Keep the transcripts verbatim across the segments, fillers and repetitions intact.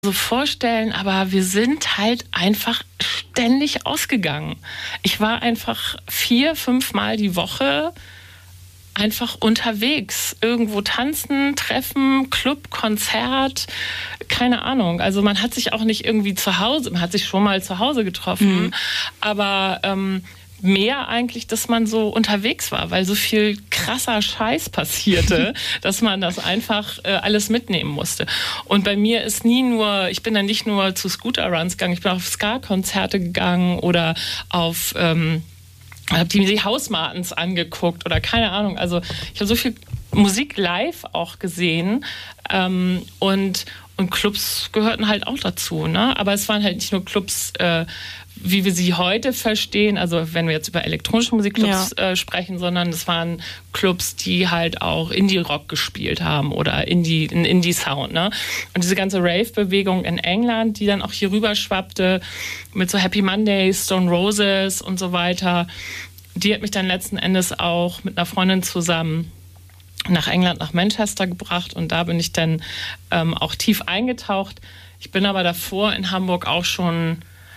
so vorstellen, aber wir sind halt einfach ständig ausgegangen. Ich war einfach vier, fünf Mal die Woche einfach unterwegs. Irgendwo tanzen, treffen, Club, Konzert, keine Ahnung. Also man hat sich auch nicht irgendwie zu Hause, man hat sich schon mal zu Hause getroffen, mhm. aber ähm, mehr eigentlich, dass man so unterwegs war, weil so viel krasser Scheiß passierte, dass man das einfach äh, alles mitnehmen musste. Und bei mir ist nie nur, ich bin dann nicht nur zu Scooter-Runs gegangen, ich bin auf Ska-Konzerte gegangen oder auf, ähm, habe die House Martins angeguckt oder keine Ahnung. Also ich habe so viel Musik live auch gesehen ähm, und und Clubs gehörten halt auch dazu, ne? Aber es waren halt nicht nur Clubs, äh, wie wir sie heute verstehen, also wenn wir jetzt über elektronische Musikclubs ja. äh, sprechen, sondern es waren Clubs, die halt auch Indie-Rock gespielt haben oder Indie, in Indie-Sound, ne? Und diese ganze Rave-Bewegung in England, die dann auch hier rüber schwappte mit so Happy Mondays, Stone Roses und so weiter, die hat mich dann letzten Endes auch mit einer Freundin zusammen nach England, nach Manchester gebracht und da bin ich dann ähm, auch tief eingetaucht. Ich bin aber davor in Hamburg auch schon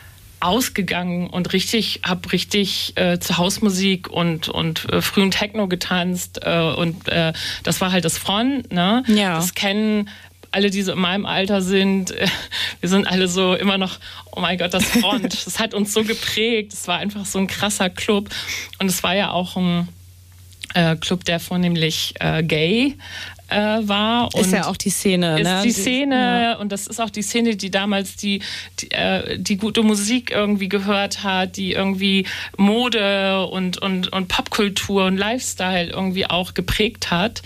ausgegangen und richtig, habe richtig äh, zu Hausmusik und, und äh, frühen Techno getanzt äh, und äh, das war halt das Front, ne? Ja. Das kennen alle, die so in meinem Alter sind. Äh, wir sind alle so immer noch, oh mein Gott, das Front. Das hat uns so geprägt. Es war einfach so ein krasser Club und es war ja auch ein äh, Club, der vornehmlich äh, gay äh, war. Ist und ja auch die Szene, ist ne? die Szene ja. und das ist auch die Szene, die damals die, die, äh, die gute Musik irgendwie gehört hat, die irgendwie Mode und, und, und Popkultur und Lifestyle irgendwie auch geprägt hat.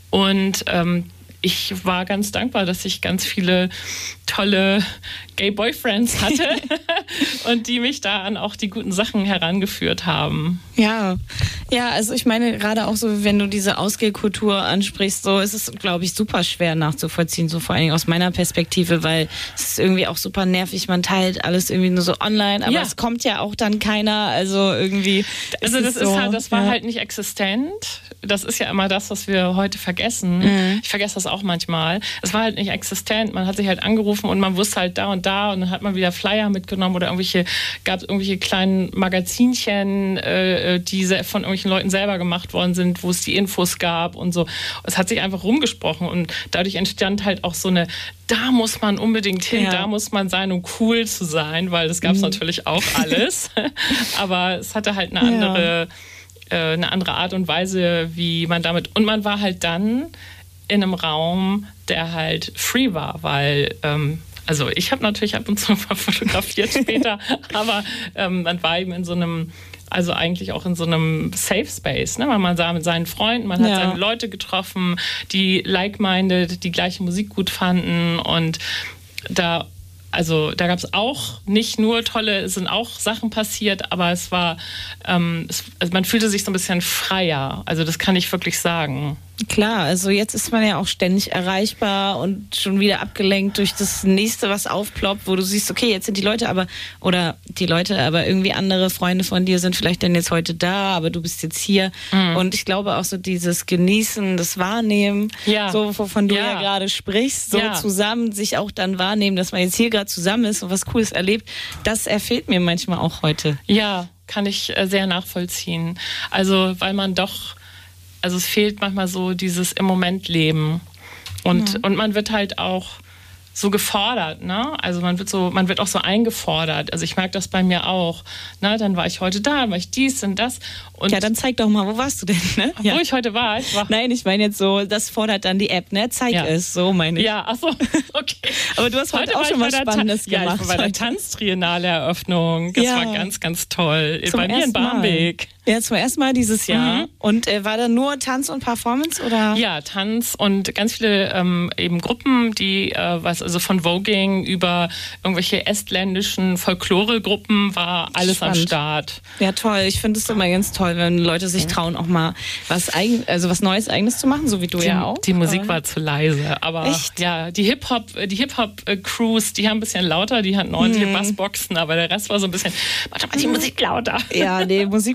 Und ähm, ich war ganz dankbar, dass ich ganz viele tolle Gay Boyfriends hatte und die mich da an auch die guten Sachen herangeführt haben. Ja, ja, also ich meine, gerade auch so, wenn du diese Ausgehkultur ansprichst, so ist es, glaube ich, super schwer nachzuvollziehen, so vor allen Dingen aus meiner Perspektive, weil es ist irgendwie auch super nervig, man teilt alles irgendwie nur so online, aber ja. es kommt ja auch dann keiner, also irgendwie. Also das ist, ist so, halt, das war ja. halt nicht existent. Das ist ja immer das, was wir heute vergessen. Mhm. Ich vergesse das auch manchmal. Es war halt nicht existent. Man hat sich halt angerufen und man wusste halt da und da und dann hat man wieder Flyer mitgenommen oder irgendwelche, gab es irgendwelche kleinen Magazinchen, äh, die von irgendwelchen Leuten selber gemacht worden sind, wo es die Infos gab und so. Es hat sich einfach rumgesprochen und dadurch entstand halt auch so eine, da muss man unbedingt hin, ja. da muss man sein, um cool zu sein, weil das gab es mhm. natürlich auch alles. Aber es hatte halt eine andere, ja. äh, eine andere Art und Weise, wie man damit, und man war halt dann in einem Raum, der halt free war, weil ähm, also ich habe natürlich ab und zu mal fotografiert später, aber ähm, man war eben in so einem, also eigentlich auch in so einem Safe Space, ne? Man sah mit seinen Freunden, man hat ja. seine Leute getroffen, die like-minded, die gleiche Musik gut fanden und da, also da gab es auch nicht nur tolle, es sind auch Sachen passiert, aber es war, ähm, es, also man fühlte sich so ein bisschen freier, also das kann ich wirklich sagen. Klar, also jetzt ist man ja auch ständig erreichbar und schon wieder abgelenkt durch das nächste, was aufploppt, wo du siehst, okay, jetzt sind die Leute aber, oder die Leute, aber irgendwie andere Freunde von dir sind vielleicht dann jetzt heute da, aber du bist jetzt hier. Mhm. Und ich glaube auch so dieses Genießen, das Wahrnehmen, ja. so wovon du ja, ja gerade sprichst, so ja. zusammen sich auch dann wahrnehmen, dass man jetzt hier gerade zusammen ist und was Cooles erlebt, das erfehlt mir manchmal auch heute. Ja, kann ich sehr nachvollziehen. Also, weil man doch Also es fehlt manchmal so dieses im Moment Leben und mhm. und man wird halt auch so gefordert, ne? Also man wird so, man wird auch so eingefordert. Also ich merke das bei mir auch. Ne? Dann war ich heute da, dann war ich dies und das. Und ja, dann zeig doch mal, wo warst du denn? Ne? Wo ja. ich heute war, ich war. Nein, ich meine jetzt so, das fordert dann die App, ne? Zeig ja. es, so meine ich. Ja, ach so, okay. Aber du hast heute, heute auch schon was Spannendes Ta- gemacht. Ja, ich war bei der Tanztriennale-Eröffnung. Das ja. war ganz, ganz toll. Zum bei mir in Barmbek. Mal. Ja, zum ersten Mal dieses Jahr. Mhm. Und äh, war da nur Tanz und Performance, oder? Ja, Tanz und ganz viele ähm, eben Gruppen, die, äh, was also von Voging über irgendwelche estländischen Folkloregruppen war alles Spannend. Am Start. Ja, toll. Ich finde es immer ganz toll, wenn Leute sich trauen, auch mal was eigen, also was Neues Eigenes zu machen, so wie du die, ja auch. Die Musik war zu leise, aber Echt? ja, die Hip-Hop, die Hip-Hop-Crews, die haben ein bisschen lauter, die hatten ordentliche hm. Bassboxen, aber der Rest war so ein bisschen, warte mal, die Musik lauter. Ja, nee, Musik muss schon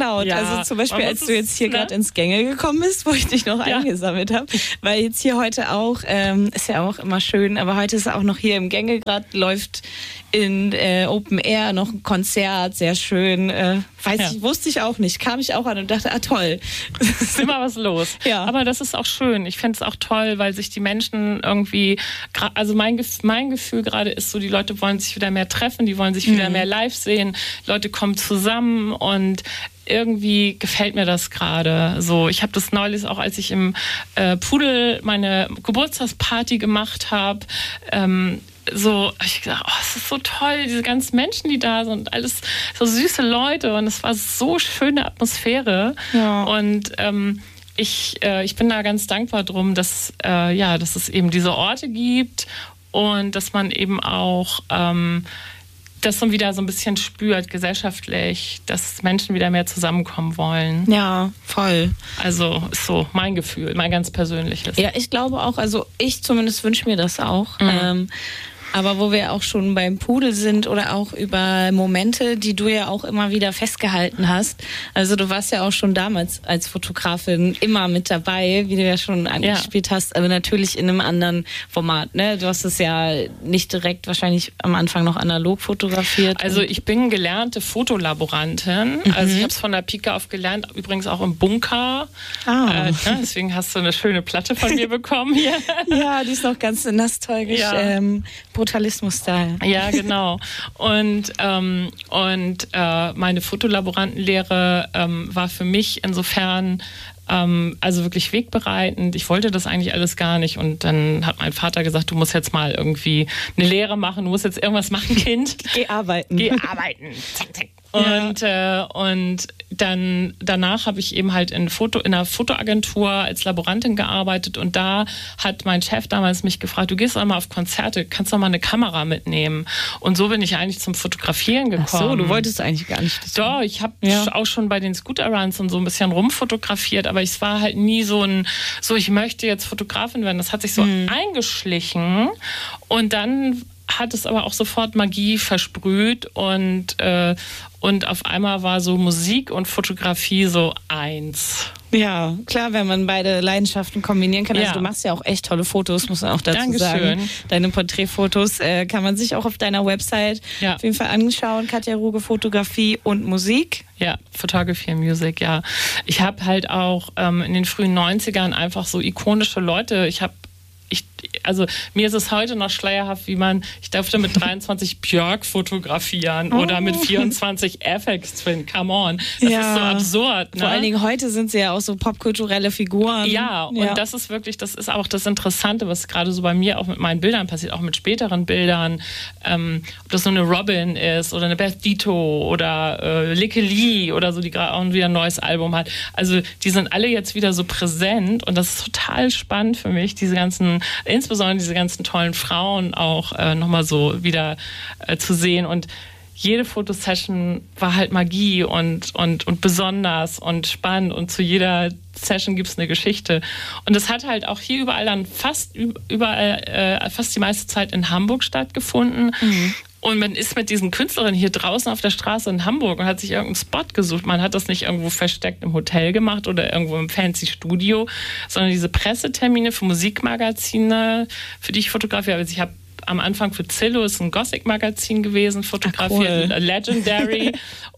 geklaut. Ja, also zum Beispiel, man als muss du jetzt hier es, ne? gerade ins Gänge gekommen bist, wo ich dich noch Ja. eingesammelt habe. Weil jetzt hier heute auch, ähm, ist ja auch immer schön, aber heute ist auch noch hier im Gänge gerade, läuft in äh, Open Air noch ein Konzert, sehr schön. Äh, weiß Ja. ich, wusste ich auch nicht. Kam ich auch an und dachte, ah toll. Ist immer was los. Ja. Aber das ist auch schön. Ich finde es auch toll, weil sich die Menschen irgendwie, gra- also mein, Gef- mein Gefühl gerade ist so, die Leute wollen sich wieder mehr treffen, die wollen sich wieder mehr live sehen, Leute kommen zusammen und irgendwie gefällt mir das gerade so. Ich habe das neulich auch, als ich im äh, Pudel meine Geburtstagsparty gemacht habe, ähm, so, hab ich gedacht, oh, es ist so toll, diese ganzen Menschen, die da sind, alles so süße Leute und es war so schöne Atmosphäre. Ja. Und ähm, ich, äh, ich bin da ganz dankbar drum, dass, äh, ja, dass es eben diese Orte gibt und dass man eben auch ähm, das so wieder so ein bisschen spürt, gesellschaftlich, dass Menschen wieder mehr zusammenkommen wollen. Ja, voll. Also ist so mein Gefühl, mein ganz persönliches. Ja, ich glaube auch, also ich zumindest wünsche mir das auch. Mhm. Ähm, aber wo wir auch schon beim Pudel sind oder auch über Momente, die du ja auch immer wieder festgehalten hast. Also du warst ja auch schon damals als Fotografin immer mit dabei, wie du ja schon angespielt ja. hast, aber natürlich in einem anderen Format. Ne? Du hast es ja nicht direkt wahrscheinlich am Anfang noch analog fotografiert. Also ich bin gelernte Fotolaborantin. Mhm. Also ich habe es von der Pike auf gelernt, übrigens auch im Bunker. Ah. Äh, ne? Deswegen hast du eine schöne Platte von mir bekommen hier. Ja, die ist noch ganz nostalgisch. Ja. Ähm, Brutalismus-Style. Ja, genau. Und, ähm, und äh, meine Fotolaborantenlehre ähm, war für mich insofern ähm, also wirklich wegbereitend. Ich wollte das eigentlich alles gar nicht. Und dann hat mein Vater gesagt, du musst jetzt mal irgendwie eine Lehre machen, du musst jetzt irgendwas machen, Kind. Geh arbeiten. Geh arbeiten. Zack, zack. Und, ja. äh, und dann danach habe ich eben halt in, Foto, in einer Fotoagentur als Laborantin gearbeitet und da hat mein Chef damals mich gefragt, du gehst doch mal auf Konzerte, kannst doch mal eine Kamera mitnehmen. Und so bin ich eigentlich zum Fotografieren gekommen. Ach so, du wolltest eigentlich gar nicht. Doch, ich habe ja. auch schon bei den Scooter-Runs und so ein bisschen rumfotografiert, aber es war halt nie so ein, so ich möchte jetzt Fotografin werden. Das hat sich so hm. eingeschlichen und dann hat es aber auch sofort Magie versprüht und, äh, und auf einmal war so Musik und Fotografie so eins. Ja, klar, wenn man beide Leidenschaften kombinieren kann. Also ja. du machst ja auch echt tolle Fotos, muss man auch dazu Dankeschön. sagen. Deine Porträtfotos äh, kann man sich auch auf deiner Website ja. auf jeden Fall anschauen. Katja Ruge, Fotografie und Musik. Ja, Photography and Music, ja. Ich habe halt auch ähm, in den frühen neunzigern einfach so ikonische Leute, ich habe Ich, also mir ist es heute noch schleierhaft, wie man, ich durfte mit dreiundzwanzig Björk fotografieren oh. oder mit vierundzwanzig Aphex Twin, come on. Das ja. ist so absurd. Ne? Vor allen Dingen heute sind sie ja auch so popkulturelle Figuren. Ja, und ja. das ist wirklich, das ist auch das Interessante, was gerade so bei mir auch mit meinen Bildern passiert, auch mit späteren Bildern, ähm, ob das so eine Robin ist oder eine Beth Ditto oder äh, Likke Lee oder so, die gerade auch wieder ein neues Album hat. Also die sind alle jetzt wieder so präsent und das ist total spannend für mich, diese ganzen insbesondere diese ganzen tollen Frauen auch äh, nochmal so wieder äh, zu sehen. Und jede Fotosession war halt Magie und, und, und besonders und spannend. Und zu jeder Session gibt es eine Geschichte. Und das hat halt auch hier überall dann fast überall, äh, fast die meiste Zeit in Hamburg stattgefunden. Mhm. Und man ist mit diesen Künstlerinnen hier draußen auf der Straße in Hamburg und hat sich irgendeinen Spot gesucht. Man hat das nicht irgendwo versteckt im Hotel gemacht oder irgendwo im fancy Studio, sondern diese Pressetermine für Musikmagazine, für die ich fotografiere. Also ich habe am Anfang für Zillow, ist ein Gothic-Magazin gewesen, fotografiert, cool. Legendary.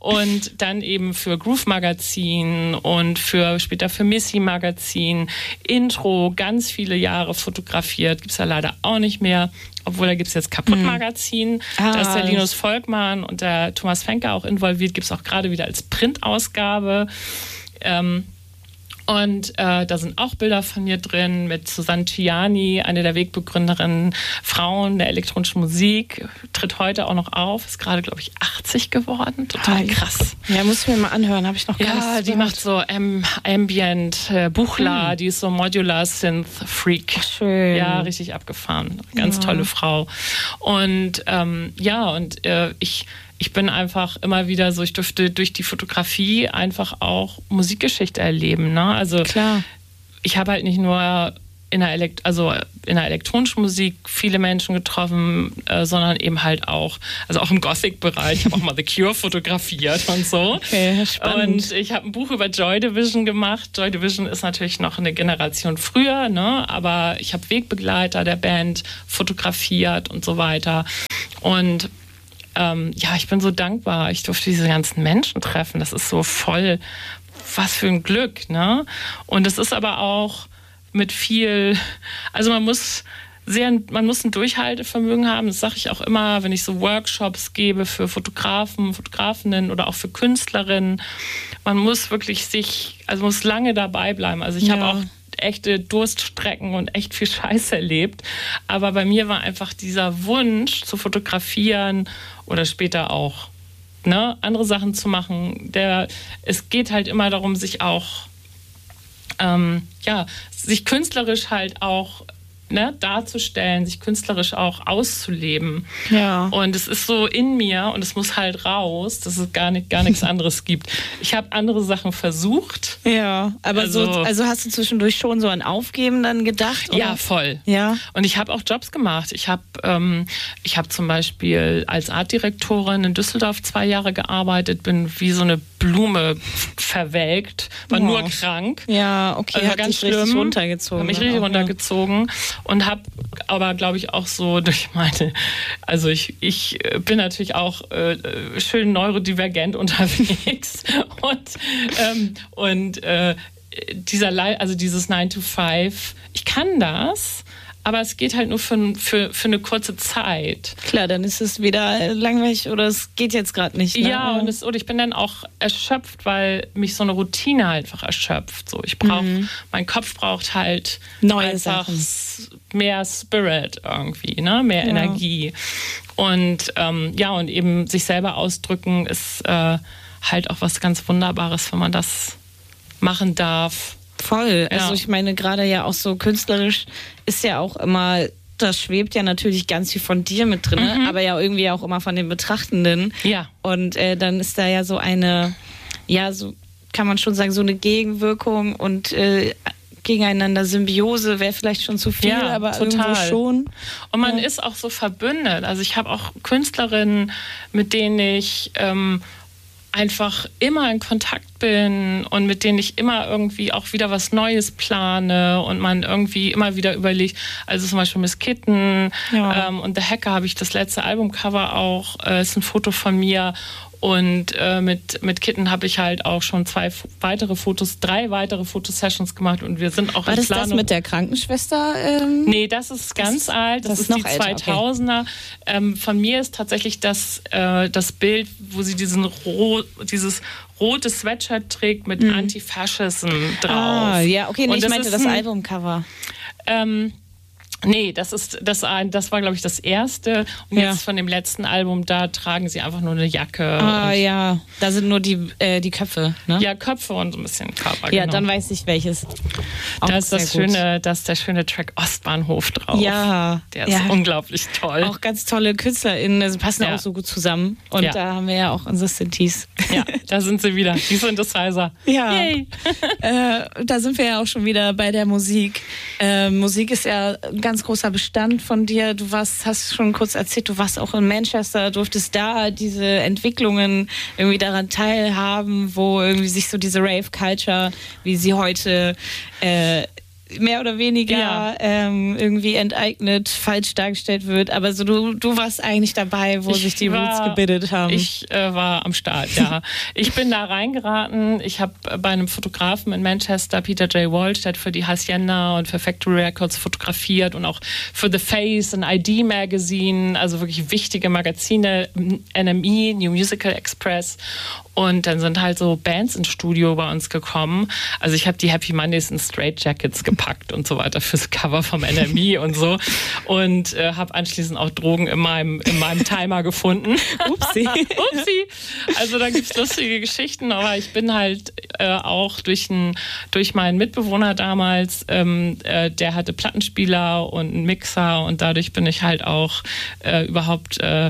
Und dann eben für Groove-Magazin und für später für Missy-Magazin, Intro, ganz viele Jahre fotografiert. Gibt es ja leider auch nicht mehr. Obwohl, da gibt es jetzt Kaputt-Magazin. Hm. Ah, da ist der Linus Volkmann und der Thomas Fenker auch involviert. Gibt es auch gerade wieder als Printausgabe. Ähm, Und äh, da sind auch Bilder von mir drin mit Susanne Ciani, eine der Wegbegründerinnen Frauen der elektronischen Musik, tritt heute auch noch auf, ist gerade, glaube ich, achtzig geworden. Total Hi. krass. Ja, muss ich mir mal anhören, habe ich noch gar nicht Ja, die gehört. macht so ähm, Ambient, äh, Buchla, hm. die ist so Modular Synth Freak. Schön. Ja, richtig abgefahren. Ganz ja. tolle Frau. Und ähm, ja, und äh, ich... Ich bin einfach immer wieder so, ich durfte durch die Fotografie einfach auch Musikgeschichte erleben. Ne? Also Klar. Ich habe halt nicht nur in der, Elekt- also in der elektronischen Musik viele Menschen getroffen, äh, sondern eben halt auch, also auch im Gothic-Bereich. Ich habe auch mal The Cure fotografiert und so. Okay, spannend. Und ich habe ein Buch über Joy Division gemacht. Joy Division ist natürlich noch eine Generation früher, ne? Aber ich habe Wegbegleiter der Band fotografiert und so weiter. Und ähm, ja, ich bin so dankbar. Ich durfte diese ganzen Menschen treffen. Das ist so voll, was für ein Glück, ne? Und es ist aber auch mit viel, also man muss sehr, man muss ein Durchhaltevermögen haben, das sage ich auch immer, wenn ich so Workshops gebe für Fotografen, Fotografinnen oder auch für Künstlerinnen. Man muss wirklich sich, also muss lange dabei bleiben. Also ich ja. habe auch echte Durststrecken und echt viel Scheiß erlebt. Aber bei mir war einfach dieser Wunsch zu fotografieren oder später auch ne, andere Sachen zu machen. Der, es geht halt immer darum, sich auch Ähm, ja, sich künstlerisch halt auch ne, darzustellen, sich künstlerisch auch auszuleben. Ja. Und es ist so in mir und es muss halt raus, dass es gar, nicht, gar nichts anderes gibt. Ich habe andere Sachen versucht. Ja, aber also, so, also hast du zwischendurch schon so an Aufgeben dann gedacht? Oder? Ja, voll. Ja. Und ich habe auch Jobs gemacht. Ich habe ähm, ich hab zum Beispiel als Artdirektorin in Düsseldorf zwei Jahre gearbeitet, bin wie so eine Blume verwelkt, war wow. nur krank. Ja, okay, also hat ganz dich schlimm. richtig runtergezogen. Hat mich richtig auch, runtergezogen ja. und habe aber, glaube ich, auch so durch meine, also ich, ich bin natürlich auch äh, schön neurodivergent unterwegs und, ähm, und äh, dieser, also dieses nine to five, ich kann das, aber es geht halt nur für, für, für eine kurze Zeit. Klar, dann ist es wieder langweilig oder es geht jetzt gerade nicht. Ne? Ja, und, es, und ich bin dann auch erschöpft, weil mich so eine Routine halt einfach erschöpft. So, ich brauche, mhm. mein Kopf braucht halt neue einfach Sachen. Mehr Spirit irgendwie, ne? Mehr ja. Energie. Und ähm, ja, und eben sich selber ausdrücken ist äh, halt auch was ganz Wunderbares, wenn man das machen darf. Voll. Ja. Also ich meine, gerade ja auch so künstlerisch ist ja auch immer, das schwebt ja natürlich ganz viel von dir mit drin, mhm. aber ja irgendwie auch immer von den Betrachtenden. Ja. Und äh, dann ist da ja so eine, ja, so kann man schon sagen, so eine Gegenwirkung und äh, gegeneinander Symbiose wäre vielleicht schon zu viel, ja, aber total. irgendwo schon. Und man ja. ist auch so verbündet. Also ich habe auch Künstlerinnen, mit denen ich ähm, einfach immer in Kontakt bin und mit denen ich immer irgendwie auch wieder was Neues plane und man irgendwie immer wieder überlegt, also zum Beispiel Miss Kitten ja. ähm, und The Hacker habe ich das letzte Albumcover auch, äh, ist ein Foto von mir. Und äh, mit, mit Kitten habe ich halt auch schon zwei f- weitere Fotos, drei weitere Fotosessions gemacht und wir sind auch War in das Planung. das mit der Krankenschwester? Ähm? Nee, das ist ganz das, alt, das, das ist noch die älter, zweitausender. Okay. Ähm, von mir ist tatsächlich das, äh, das Bild, wo sie diesen ro- dieses rote Sweatshirt trägt mit mhm. Antifascism drauf. Ah, ja, okay, nee, und ich das meinte ist das ein, Albumcover. Ähm, Nee, das ist das, das war, glaube ich, das erste. Und ja. jetzt von dem letzten Album, da tragen sie einfach nur eine Jacke. Ah ja, da sind nur die, äh, die Köpfe, ne? Ja, Köpfe und so ein bisschen Körper. Ja, genau. dann weiß ich welches. Auch da ist das sehr gut. schöne, da ist der schöne Track Ostbahnhof drauf. Ja. Der ist ja. unglaublich toll. Auch ganz tolle KünstlerInnen, also passen ja. auch so gut zusammen. Und ja. da haben wir ja auch unsere Synthes. Ja, da sind sie wieder, die Synthesizer. Ja. Yay. äh, da sind wir ja auch schon wieder bei der Musik. Äh, Musik ist ja ein ganz großer Bestand von dir. Du warst, hast schon kurz erzählt, du warst auch in Manchester, durftest da diese Entwicklungen irgendwie daran teilhaben, wo irgendwie sich so diese Rave-Culture, wie sie heute äh, mehr oder weniger ja. ähm, irgendwie enteignet, falsch dargestellt wird. Aber so du, du warst eigentlich dabei, wo ich sich die war, Roots gebildet haben. Ich äh, war am Start, ja. Ich bin da reingeraten. Ich habe bei einem Fotografen in Manchester, Peter J. Walsh, der hat für die Hacienda und für Factory Records fotografiert und auch für The Face und I D Magazine, also wirklich wichtige Magazine, N M E, New Musical Express. Und dann sind halt so Bands ins Studio bei uns gekommen. Also ich habe die Happy Mondays in Straight Jackets gepackt und so weiter fürs Cover vom N M E und so. Und äh, habe anschließend auch Drogen in meinem, in meinem Timer gefunden. Upsi. Upsi. Also da gibt's lustige Geschichten. Aber ich bin halt äh, auch durch, ein, durch meinen Mitbewohner damals, ähm, äh, der hatte Plattenspieler und einen Mixer. Und dadurch bin ich halt auch äh, überhaupt... Äh,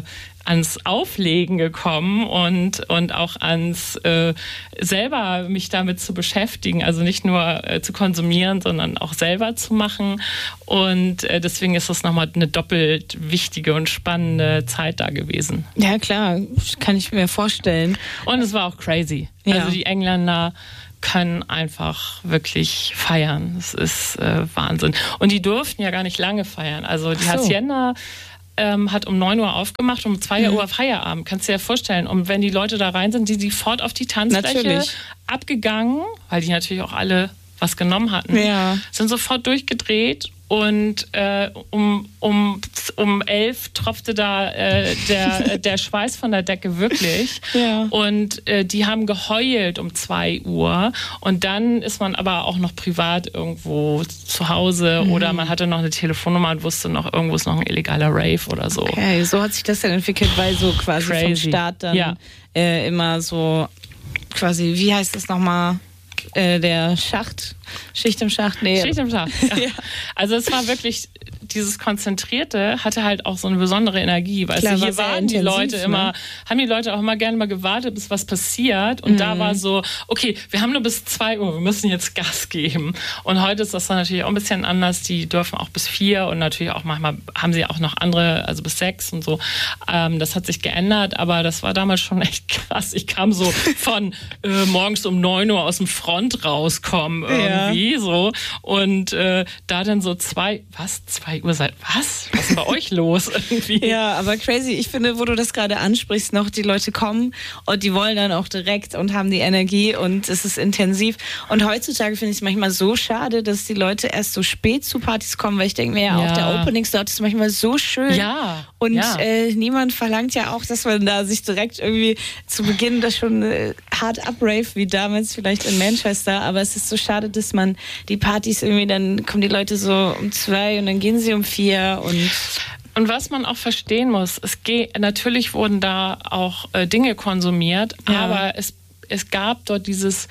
ans Auflegen gekommen und, und auch ans äh, selber mich damit zu beschäftigen. Also nicht nur äh, zu konsumieren, sondern auch selber zu machen. Und äh, deswegen ist das nochmal eine doppelt wichtige und spannende Zeit da gewesen. Ja, klar, kann ich mir vorstellen. Und es war auch crazy. Ja. Also die Engländer können einfach wirklich feiern. Das ist äh, Wahnsinn. Und die durften ja gar nicht lange feiern. Also die so. Hacienda ähm, hat um neun Uhr aufgemacht, um zwei mhm. Uhr Feierabend. Kannst du dir ja vorstellen. Und wenn die Leute da rein sind, die sofort auf die Tanzfläche natürlich. Abgegangen, weil die natürlich auch alle was genommen hatten, ja. sind sofort durchgedreht. Und äh, um, um, um elf tropfte da äh, der, der Schweiß von der Decke wirklich. Ja. Und äh, die haben geheult um zwei Uhr. Und dann ist man aber auch noch privat irgendwo zu Hause mhm. oder man hatte noch eine Telefonnummer und wusste noch, irgendwo ist noch ein illegaler Rave oder so. Okay, so hat sich das dann entwickelt, weil so quasi Crazy. Vom Staat dann ja. äh, immer so quasi, wie heißt das nochmal? Äh, der Schacht, Schicht im Schacht, nee. Schicht im Schacht, ja. ja. Also es war wirklich, dieses Konzentrierte hatte halt auch so eine besondere Energie, weil hier war waren die Leute immer, ne? haben die Leute auch immer gerne mal gewartet, bis was passiert und mhm. da war so, okay, wir haben nur bis zwei Uhr, wir müssen jetzt Gas geben und heute ist das dann natürlich auch ein bisschen anders, die dürfen auch bis vier und natürlich auch manchmal haben sie auch noch andere, also bis sechs und so, ähm, das hat sich geändert, aber das war damals schon echt krass, ich kam so von äh, morgens um neun Uhr aus dem Front rauskommen irgendwie ja. so und äh, da dann so zwei, was, zwei Uhr seit, was? Was ist denn bei euch los irgendwie? Ja, aber crazy. Ich finde, wo du das gerade ansprichst, noch die Leute kommen und die wollen dann auch direkt und haben die Energie und es ist intensiv. Und heutzutage finde ich es manchmal so schade, dass die Leute erst so spät zu Partys kommen, weil ich denke mir ja, ja. auch der Opening-Slot ist manchmal so schön. Ja. Und ja. Äh, niemand verlangt ja auch, dass man da sich direkt irgendwie zu Beginn das schon äh, hart abrave, wie damals vielleicht in Manchester. Aber es ist so schade, dass man die Partys irgendwie, dann kommen die Leute so um zwei und dann gehen sie um vier und Und was man auch verstehen muss, es geht, natürlich wurden da auch äh, Dinge konsumiert, ja. aber es, es gab dort dieses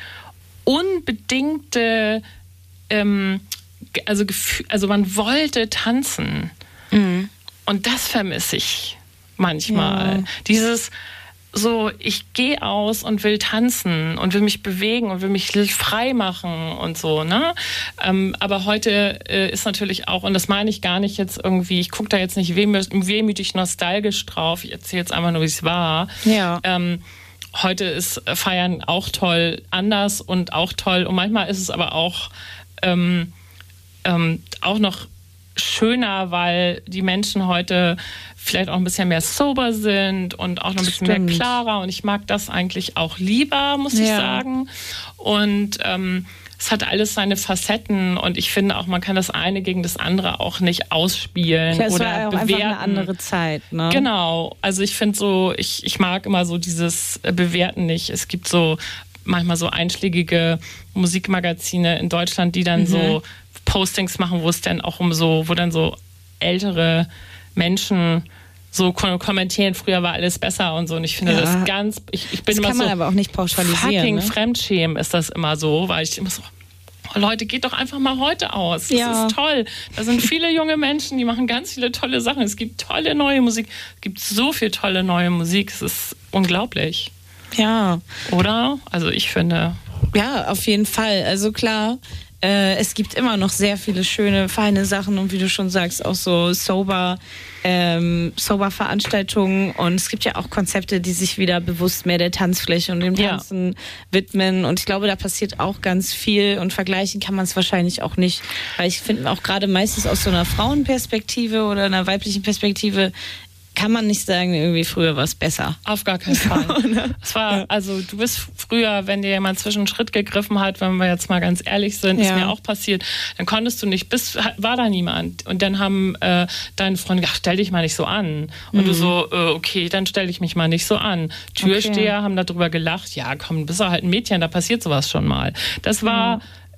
unbedingte, ähm, also, also man wollte tanzen. Mhm. Und das vermisse ich manchmal. Ja. Dieses so, ich gehe aus und will tanzen und will mich bewegen und will mich frei machen und so, ne? Ähm, aber heute äh, ist natürlich auch, und das meine ich gar nicht jetzt irgendwie, ich gucke da jetzt nicht wehmütig, wehmütig nostalgisch drauf, ich erzähle jetzt einfach nur, wie es war. Ja. Ähm, heute ist Feiern auch toll, anders und auch toll und manchmal ist es aber auch, ähm, ähm, auch noch schöner, weil die Menschen heute vielleicht auch ein bisschen mehr sober sind und auch noch ein bisschen Stimmt. mehr klarer. Und ich mag das eigentlich auch lieber, muss ja. ich sagen. Und ähm, es hat alles seine Facetten und ich finde auch, man kann das eine gegen das andere auch nicht ausspielen Klar, oder es war ja auch bewerten. Einfach eine andere Zeit, ne? Genau. Also ich finde so, ich, ich mag immer so dieses Bewerten nicht. Es gibt so manchmal so einschlägige Musikmagazine in Deutschland, die dann mhm. so Postings machen, wo es dann auch um so, wo dann so ältere Menschen so kommentieren, früher war alles besser und so. Und ich finde ja. das ganz, ich, ich bin das immer kann so man aber auch nicht pauschalisieren. Fucking ne? Fremdschämen ist das immer so, weil ich immer so, oh Leute, geht doch einfach mal heute aus. Das ja. ist toll. Da sind viele junge Menschen, die machen ganz viele tolle Sachen. Es gibt tolle neue Musik. Es gibt so viel tolle neue Musik. Es ist unglaublich. Ja. Oder? Also ich finde. Ja, auf jeden Fall. Also klar, äh, es gibt immer noch sehr viele schöne, feine Sachen und wie du schon sagst, auch so sober, ähm, sober Veranstaltungen und es gibt ja auch Konzepte, die sich wieder bewusst mehr der Tanzfläche und dem Tanzen ja. widmen und ich glaube, da passiert auch ganz viel und vergleichen kann man es wahrscheinlich auch nicht, weil ich finde auch gerade meistens aus so einer Frauenperspektive oder einer weiblichen Perspektive kann man nicht sagen, irgendwie früher war es besser. Auf gar keinen Fall. Es war, also du bist früher, wenn dir jemand zwischen den Schritt gegriffen hat, wenn wir jetzt mal ganz ehrlich sind, ja. ist mir auch passiert, dann konntest du nicht, bis, war da niemand. Und dann haben äh, deine Freunde gesagt, stell dich mal nicht so an. Und mhm. du so, äh, okay, dann stell dich mich mal nicht so an. Türsteher okay. haben darüber gelacht, ja komm, bist du halt ein Mädchen, da passiert sowas schon mal. Das war... Mhm.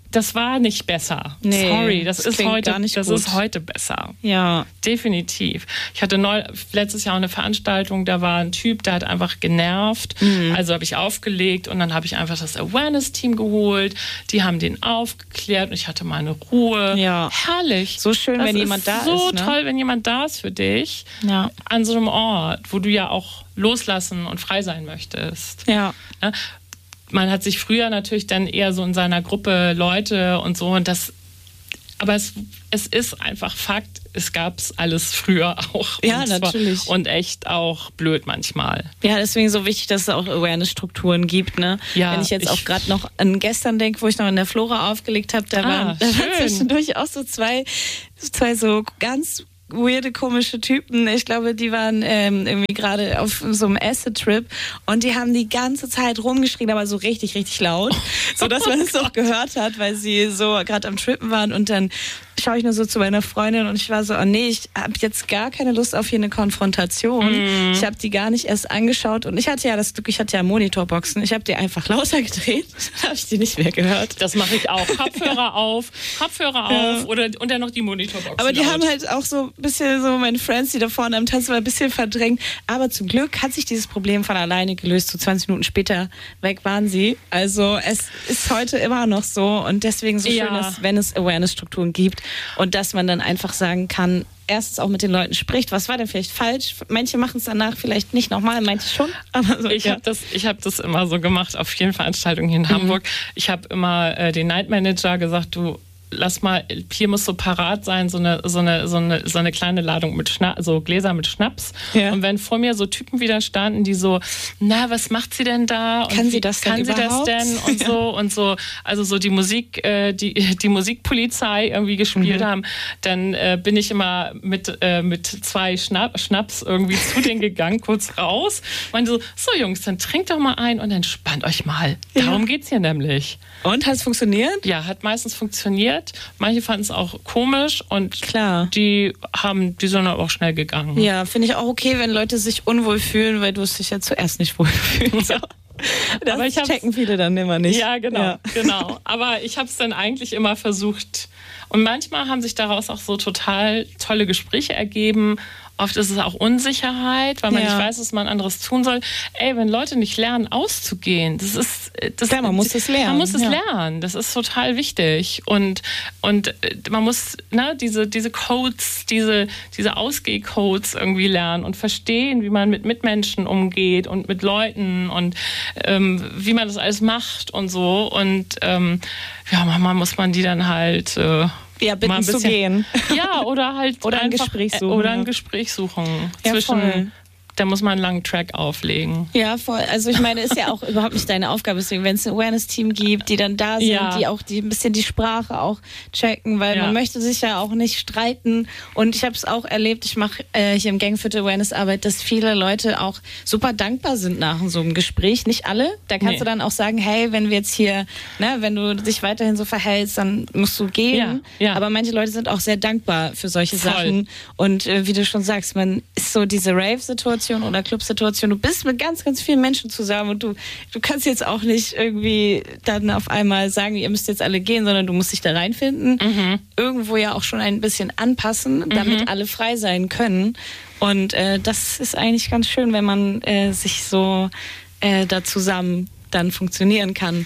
das war nicht besser. Nee, Sorry, das, das ist klingt heute, gar nicht das gut. ist heute besser. Ja. Definitiv. Ich hatte neu, letztes Jahr eine Veranstaltung, da war ein Typ, der hat einfach genervt. Mhm. Also habe ich aufgelegt und dann habe ich einfach das Awareness-Team geholt. Die haben den aufgeklärt und ich hatte meine Ruhe. Ja. Herrlich. So schön, das wenn jemand da ist. So ne? toll, wenn jemand da ist für dich. Ja. An so einem Ort, wo du ja auch loslassen und frei sein möchtest. Ja. Ja? Man hat sich früher natürlich dann eher so in seiner Gruppe Leute und so und das, aber es, es ist einfach Fakt, es gab es alles früher auch. Ja, und natürlich. Zwar, und echt auch blöd manchmal. Ja, deswegen so wichtig, dass es auch Awareness-Strukturen gibt. Ne? Ja, Wenn ich jetzt ich, auch gerade noch an gestern denke, wo ich noch in der Flora aufgelegt habe, da, ah, waren, da waren zwischendurch auch so zwei, zwei so ganz weirde, komische Typen. Ich glaube, die waren ähm, irgendwie gerade auf so einem Acid-Trip und die haben die ganze Zeit rumgeschrien, aber so richtig, richtig laut, so dass man es auch gehört hat, weil sie so gerade am Trippen waren und dann schaue ich nur so zu meiner Freundin und ich war so, oh nee, ich habe jetzt gar keine Lust auf hier eine Konfrontation. Mm. Ich habe die gar nicht erst angeschaut und ich hatte ja das Glück, ich hatte ja Monitorboxen. Ich habe die einfach lauter gedreht, dann habe ich die nicht mehr gehört. Das mache ich auch. Kopfhörer auf, Kopfhörer ja. auf oder, und dann noch die Monitorboxen. Aber die laut. haben halt auch so ein bisschen, so meine Friends, die da vorne am Tanzen waren, ein bisschen verdrängt. Aber zum Glück hat sich dieses Problem von alleine gelöst. So zwanzig Minuten später weg waren sie. Also es ist heute immer noch so und deswegen so ja. schön, dass, wenn es Awareness-Strukturen gibt, und dass man dann einfach sagen kann, erstens auch mit den Leuten spricht, was war denn vielleicht falsch? Manche machen es danach vielleicht nicht nochmal, manche schon. Aber so, ich ja. habe das, ich hab das immer so gemacht auf vielen Veranstaltungen hier in mhm. Hamburg. Ich habe immer äh, den Night Manager gesagt, du, lass mal, hier muss so parat sein, so eine, so eine, so eine, so eine kleine Ladung mit Schnaps, so Gläser mit Schnaps. Ja. Und wenn vor mir so Typen wieder standen, die so, na, was macht sie denn da? Und kann sie das denn Kann sie überhaupt? das denn? Und so, und so, also so die Musik, äh, die, die Musikpolizei irgendwie gespielt mhm. haben, dann äh, bin ich immer mit, äh, mit zwei Schnapp, Schnaps irgendwie zu denen gegangen, kurz raus. Meinte so, so Jungs, dann trinkt doch mal ein und entspannt euch mal. Darum ja. geht's hier nämlich. Und, hat es funktioniert? Ja, hat meistens funktioniert. Manche fanden es auch komisch und Klar. die haben, die sind aber auch schnell gegangen. Ja, finde ich auch okay, wenn Leute sich unwohl fühlen, weil du es dich ja zuerst nicht wohl fühlst. Ja. Das aber ich checken viele dann immer nicht. Ja, genau, ja. genau. Aber ich habe es dann eigentlich immer versucht. Und manchmal haben sich daraus auch so total tolle Gespräche ergeben. Oft ist es auch Unsicherheit, weil man ja. nicht weiß, was man anderes tun soll. Ey, wenn Leute nicht lernen, auszugehen, das ist... Das, ja, man muss es lernen. Man muss es ja. lernen. Das ist total wichtig. Und, und man muss ne, diese, diese Codes, diese, diese Ausgehcodes irgendwie lernen und verstehen, wie man mit Mitmenschen umgeht und mit Leuten und ähm, wie man das alles macht und so. Und ähm, ja, manchmal muss man die dann halt... Äh, Ja, bitten ein bisschen, zu gehen. Ja, oder halt oder ein einfach, Gespräch suchen. Oder ein Gespräch suchen. Ja, zwischen, voll. Da muss man einen langen Track auflegen. Ja, voll. Also ich meine, ist ja auch überhaupt nicht deine Aufgabe. Deswegen, wenn es ein Awareness-Team gibt, die dann da sind, ja. die auch die ein bisschen die Sprache auch checken, weil ja. man möchte sich ja auch nicht streiten. Und ich habe es auch erlebt, ich mache äh, hier im Gang für die Awareness-Arbeit, dass viele Leute auch super dankbar sind nach so einem Gespräch. Nicht alle. Da kannst nee. du dann auch sagen, hey, wenn wir jetzt hier, ne, wenn du dich weiterhin so verhältst, dann musst du gehen. Ja. Ja. Aber manche Leute sind auch sehr dankbar für solche Voll. Sachen. Und äh, wie du schon sagst, man ist so diese Rave-Situation oder Club-Situation. Du bist mit ganz, ganz vielen Menschen zusammen und du, du kannst jetzt auch nicht irgendwie dann auf einmal sagen, ihr müsst jetzt alle gehen, sondern du musst dich da reinfinden. Mhm. Irgendwo ja auch schon ein bisschen anpassen, damit mhm. alle frei sein können. Und äh, das ist eigentlich ganz schön, wenn man äh, sich so äh, da zusammen dann funktionieren kann.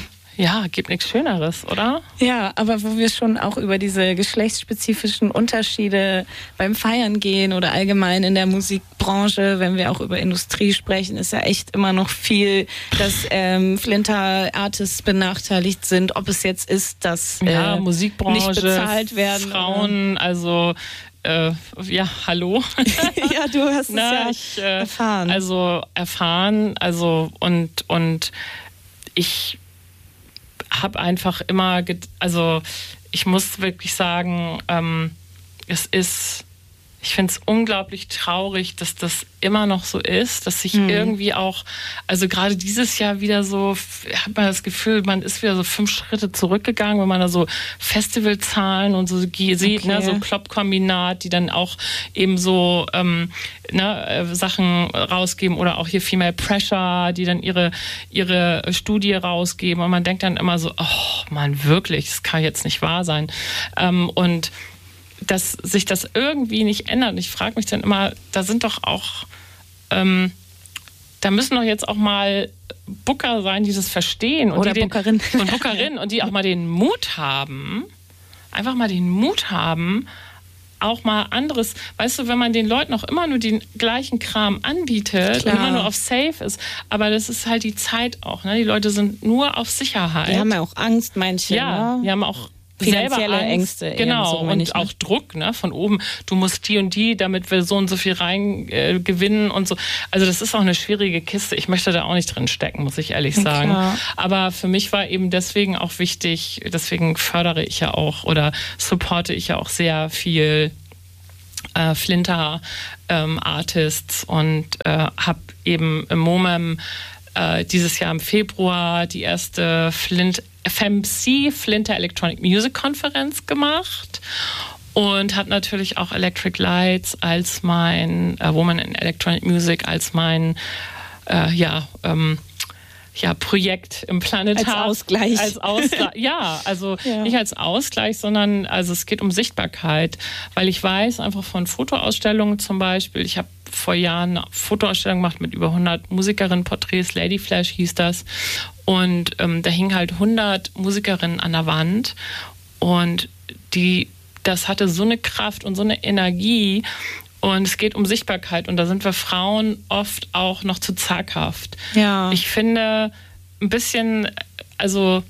Ja, gibt nichts Schöneres, oder? Ja, aber wo wir schon auch über diese geschlechtsspezifischen Unterschiede beim Feiern gehen oder allgemein in der Musikbranche, wenn wir auch über Industrie sprechen, ist ja echt immer noch viel, dass ähm, Flinter-Artists benachteiligt sind, ob es jetzt ist, dass äh, ja, Musikbranche, nicht bezahlt werden. Frauen, oder? also... Äh, ja, hallo. Ja, du hast es Na, ja ich, äh, erfahren. Also erfahren, also und, und ich... habe einfach immer, also ich muss wirklich sagen, ähm, es ist, Ich finde es unglaublich traurig, dass das immer noch so ist, dass sich Mhm. irgendwie auch, also gerade dieses Jahr wieder so, hat man das Gefühl, man ist wieder so fünf Schritte zurückgegangen, wenn man da so Festivalzahlen und so ge- sieht, Okay. ne, so Klopp-Kombinat, die dann auch eben so ähm, ne, äh, Sachen rausgeben oder auch hier Female Pressure, die dann ihre, ihre Studie rausgeben und man denkt dann immer so, oh man, wirklich, das kann jetzt nicht wahr sein. Ähm, und dass sich das irgendwie nicht ändert. Und ich frage mich dann immer, da sind doch auch, ähm, da müssen doch jetzt auch mal Booker sein, die das verstehen. Und Oder die den, Bookerin. Und Bookerinnen und die auch mal den Mut haben, einfach mal den Mut haben, auch mal anderes, weißt du, wenn man den Leuten auch immer nur den gleichen Kram anbietet Klar. und immer nur auf Safe ist, aber das ist halt die Zeit auch, ne? Die Leute sind nur auf Sicherheit. Die haben ja auch Angst, manche. Ja, ne? die haben auch Finanzielle selber Angst. Ängste eher Genau, so, meine und ich, ne? auch Druck, ne, von oben. Du musst die und die, damit wir so und so viel rein äh, gewinnen und so. Also das ist auch eine schwierige Kiste. Ich möchte da auch nicht drin stecken, muss ich ehrlich sagen. Klar. Aber für mich war eben deswegen auch wichtig, deswegen fördere ich ja auch oder supporte ich ja auch sehr viel äh, Flinter ähm, Artists und äh, habe eben im MOMEM äh, dieses Jahr im Februar die erste Flint F M C, Flinter Electronic Music Konferenz gemacht und habe natürlich auch Electric Lights als mein äh, Woman in Electronic Music als mein äh, ja ähm, ja, Projekt im Planetar. Als Ausgleich. Als Ausgleich. Ja, also Ja. nicht als Ausgleich, sondern also es geht um Sichtbarkeit, weil ich weiß einfach von Fotoausstellungen zum Beispiel, ich habe vor Jahren eine Fotoausstellung gemacht mit über hundert Musikerinnen-Porträts, Lady Flash hieß das, und ähm, da hingen halt hundert Musikerinnen an der Wand und die, das hatte so eine Kraft und so eine Energie. Und es geht um Sichtbarkeit und da sind wir Frauen oft auch noch zu zaghaft. Ja. Ich finde ein bisschen, also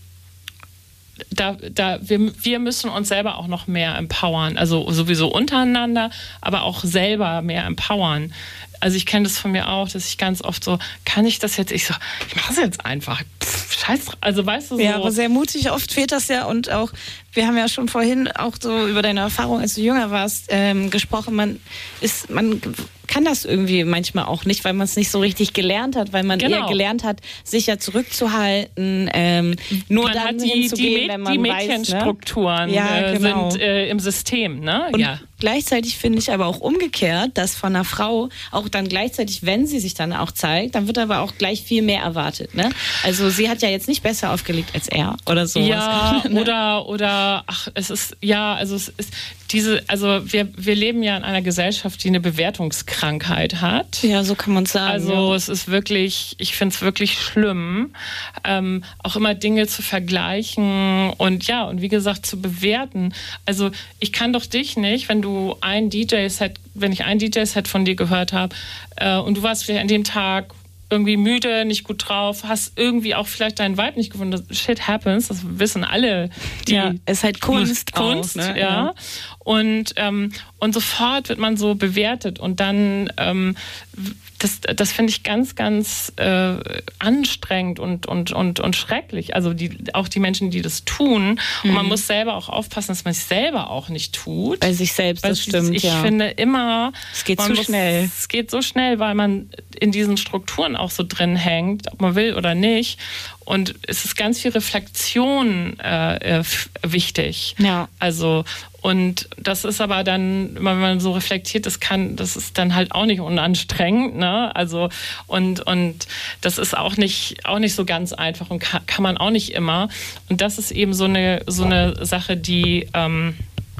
da, da, wir, wir müssen uns selber auch noch mehr empowern. Also sowieso untereinander, aber auch selber mehr empowern. Also ich kenne das von mir auch, dass ich ganz oft so, kann ich das jetzt? Ich so, ich mache es jetzt einfach. Pff, scheiß, also weißt du so. Ja, aber sehr mutig. Oft fehlt das ja und auch, wir haben ja schon vorhin auch so über deine Erfahrung, als du jünger warst, ähm, gesprochen. Man ist, man kann das irgendwie manchmal auch nicht, weil man es nicht so richtig gelernt hat, weil man Genau. eher gelernt hat, sich ja zurückzuhalten, ähm, nur man dann hat die, hinzugehen, die, wenn man die weiß, ne? Mädchenstrukturen Ja, äh, genau. sind äh, im System, ne? Und ja. gleichzeitig finde ich aber auch umgekehrt, dass von einer Frau auch dann gleichzeitig, wenn sie sich dann auch zeigt, dann wird aber auch gleich viel mehr erwartet. Ne? Also sie hat ja jetzt nicht besser aufgelegt als er oder so. Ja, ne? oder, oder, ach, es ist, ja, also es ist diese, also wir, wir leben ja in einer Gesellschaft, die eine Bewertungskrankheit hat. Ja, so kann man sagen. Also ja. es ist wirklich, ich finde es wirklich schlimm, ähm, auch immer Dinge zu vergleichen und ja, und wie gesagt, zu bewerten. Also ich kann doch dich nicht, wenn du ein D J-Set, wenn ich ein D J-Set von dir gehört habe äh, und du warst vielleicht an dem Tag irgendwie müde, nicht gut drauf, hast irgendwie auch vielleicht deinen Vibe nicht gefunden. Das Shit happens, das wissen alle, die ja, es ist halt Kunst, Kunst, auch, ne? ja. ja. Und, ähm, und sofort wird man so bewertet und dann ähm, das, das finde ich ganz, ganz äh, anstrengend und, und, und, und schrecklich. Also die, auch die Menschen, die das tun. Und Mhm. man muss selber auch aufpassen, dass man es selber auch nicht tut. Bei sich selbst, Weil das stimmt, ich ja. finde immer, Es geht man zu muss, schnell. Es geht so schnell, weil man in diesen Strukturen auch so drin hängt, ob man will oder nicht. Und es ist ganz viel Reflexion äh, äh, wichtig. Ja. Also und das ist aber dann, wenn man so reflektiert, das kann, das ist dann halt auch nicht unanstrengend, ne? Also und und das ist auch nicht auch nicht so ganz einfach und kann, kann man auch nicht immer. Und das ist eben so eine so eine Sache, die ähm,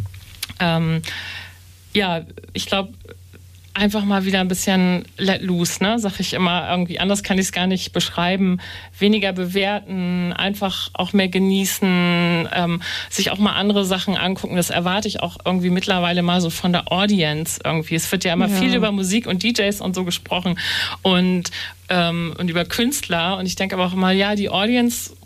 ähm, ja, ich glaube, einfach mal wieder ein bisschen let loose, ne, sag ich immer irgendwie. Anders kann ich es gar nicht beschreiben. Weniger bewerten, einfach auch mehr genießen, ähm, sich auch mal andere Sachen angucken. Das erwarte ich auch irgendwie mittlerweile mal so von der Audience irgendwie. Es wird ja immer Ja. viel über Musik und D Js und so gesprochen und ähm, und über Künstler. Und ich denke aber auch immer, ja, die Audience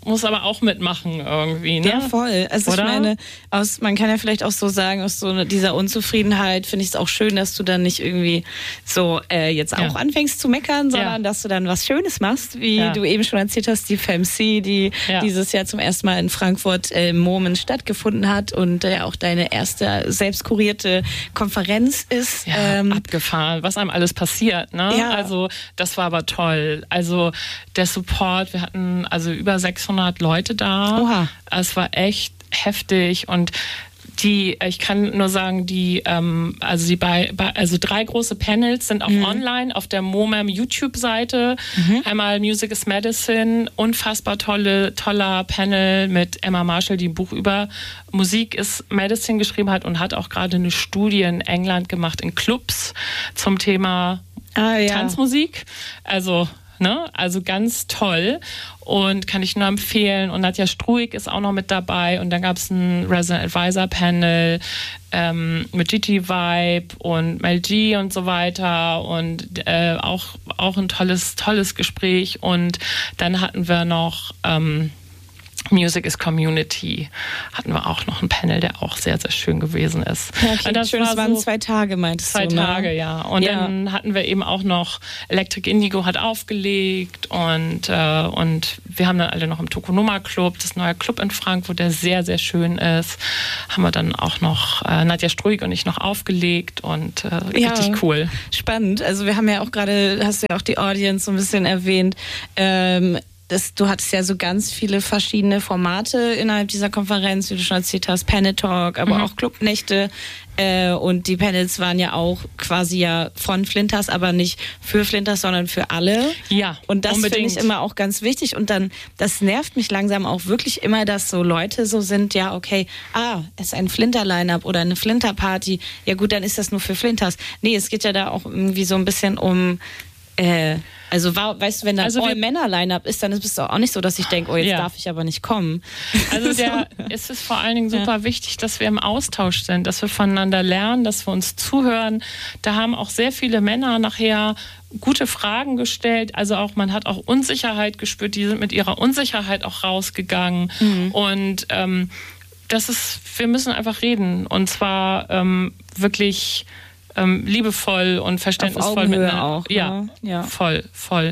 muss aber auch mitmachen irgendwie. Ne? Ja, voll. Also Oder? ich meine, aus, man kann ja vielleicht auch so sagen, aus so dieser Unzufriedenheit finde ich es auch schön, dass du dann nicht irgendwie so äh, jetzt auch Ja. anfängst zu meckern, sondern Ja. dass du dann was Schönes machst, wie Ja. du eben schon erzählt hast, die F E M C, die Ja. dieses Jahr zum ersten Mal in Frankfurt äh, im Moment stattgefunden hat und äh, auch deine erste selbstkurierte Konferenz ist. Ja, Ähm, abgefahren, was einem alles passiert. Ne? Ja. Also das war aber toll. Also der Support, wir hatten also über sechshundert Leute da. Oha. Es war echt heftig und die, ich kann nur sagen, die, ähm, also die bei, bei, also drei große Panels sind auch Mhm. online auf der MoMAM YouTube-Seite. Einmal Music is Medicine, unfassbar tolle, toller Panel mit Emma Marshall, die ein Buch über Musik is Medicine geschrieben hat und hat auch gerade eine Studie in England gemacht in Clubs zum Thema ah, ja. Tanzmusik. Also, ne, also ganz toll und kann ich nur empfehlen. Und Nadja Struik ist auch noch mit dabei. Und dann gab es ein Resident Advisor Panel ähm, mit Gigi Vibe und Mel G und so weiter. Und äh, auch, auch ein tolles, tolles Gespräch. Und dann hatten wir noch ähm, Music is Community. Hatten wir auch noch ein Panel, der auch sehr, sehr schön gewesen ist. Ja, okay, Und das schön, war es waren so- zwei Tage, meintest Zwei du, ne? Tage, ja. Und Ja. dann hatten wir eben auch noch Electric Indigo hat aufgelegt und, äh, und wir haben dann alle noch im Tokonoma Club, das neue Club in Frankfurt, der sehr, sehr schön ist, haben wir dann auch noch äh, Nadja Struik und ich noch aufgelegt und äh, Ja. richtig cool. Spannend. Also wir haben ja auch gerade, hast du ja auch die Audience so ein bisschen erwähnt, ähm, das, du hattest ja so ganz viele verschiedene Formate innerhalb dieser Konferenz, wie du schon erzählt hast, Panel Talk, aber Mhm. auch Clubnächte. Äh, und die Panels waren ja auch quasi ja von Flinters, aber nicht für Flinters, sondern für alle. Ja, Und das finde unbedingt. ich immer auch ganz wichtig. Und dann, das nervt mich langsam auch wirklich immer, dass so Leute so sind, ja, okay, ah, es ist ein Flinter-Line-Up oder eine Flinter-Party. Ja gut, dann ist das nur für Flinters. Nee, es geht ja da auch irgendwie so ein bisschen um, äh, also wa- weißt du, wenn da Also ein wir- All-Männer-Line-Up ist, dann ist es auch nicht so, dass ich denke, oh, jetzt Ja. darf ich aber nicht kommen. Also der, es ist vor allen Dingen super wichtig, dass wir im Austausch sind, dass wir voneinander lernen, dass wir uns zuhören. Da haben auch sehr viele Männer nachher gute Fragen gestellt. Also auch man hat auch Unsicherheit gespürt. Die sind mit ihrer Unsicherheit auch rausgegangen. Und ähm, das ist, wir müssen einfach reden. Und zwar ähm, wirklich ähm, liebevoll und verständnisvoll Augenhöhe miteinander. auch, Ja, ne? Ja. voll, voll.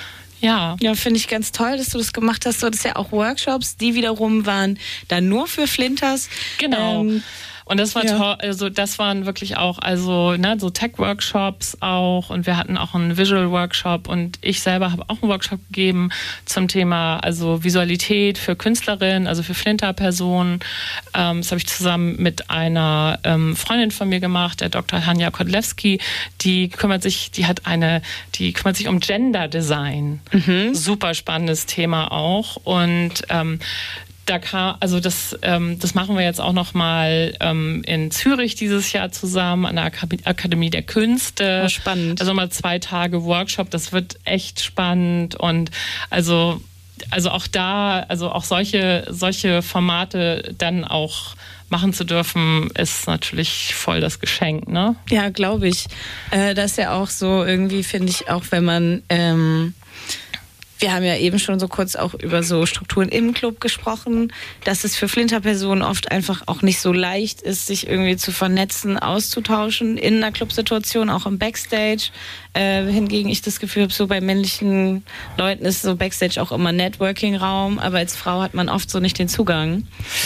Ja. Ja, finde ich ganz toll, dass du das gemacht hast. Du hattest ja auch Workshops, die wiederum waren dann nur für Flinters. Genau. Ähm, Und das war ja. toll, also das waren wirklich auch, also ne, so Tech-Workshops auch und wir hatten auch einen Visual-Workshop und ich selber habe auch einen Workshop gegeben zum Thema also Visualität für Künstlerinnen, also für Flinter-Personen. Ähm, das habe ich zusammen mit einer ähm, Freundin von mir gemacht, der Doktor Hanja Kodlewski, die kümmert sich, die hat eine, die kümmert sich um Gender-Design. Super spannendes Thema auch und ähm, da kam, also das, ähm, das machen wir jetzt auch noch mal ähm, in Zürich dieses Jahr zusammen an der Akademie, Akademie der Künste. Oh, spannend. Also mal zwei Tage Workshop, das wird echt spannend und also also auch da, also auch solche solche Formate dann auch machen zu dürfen, ist natürlich voll das Geschenk, ne? Ja, glaube ich. Äh, das ist ja auch so irgendwie, finde ich, auch wenn man, ähm, wir haben ja eben schon so kurz auch über so Strukturen im Club gesprochen, dass es für Flinter-Personen oft einfach auch nicht so leicht ist, sich irgendwie zu vernetzen, auszutauschen in einer Clubsituation, auch im Backstage. Äh, hingegen ich das Gefühl habe, so bei männlichen Leuten ist so Backstage auch immer Networking-Raum, aber als Frau hat man oft so nicht den Zugang.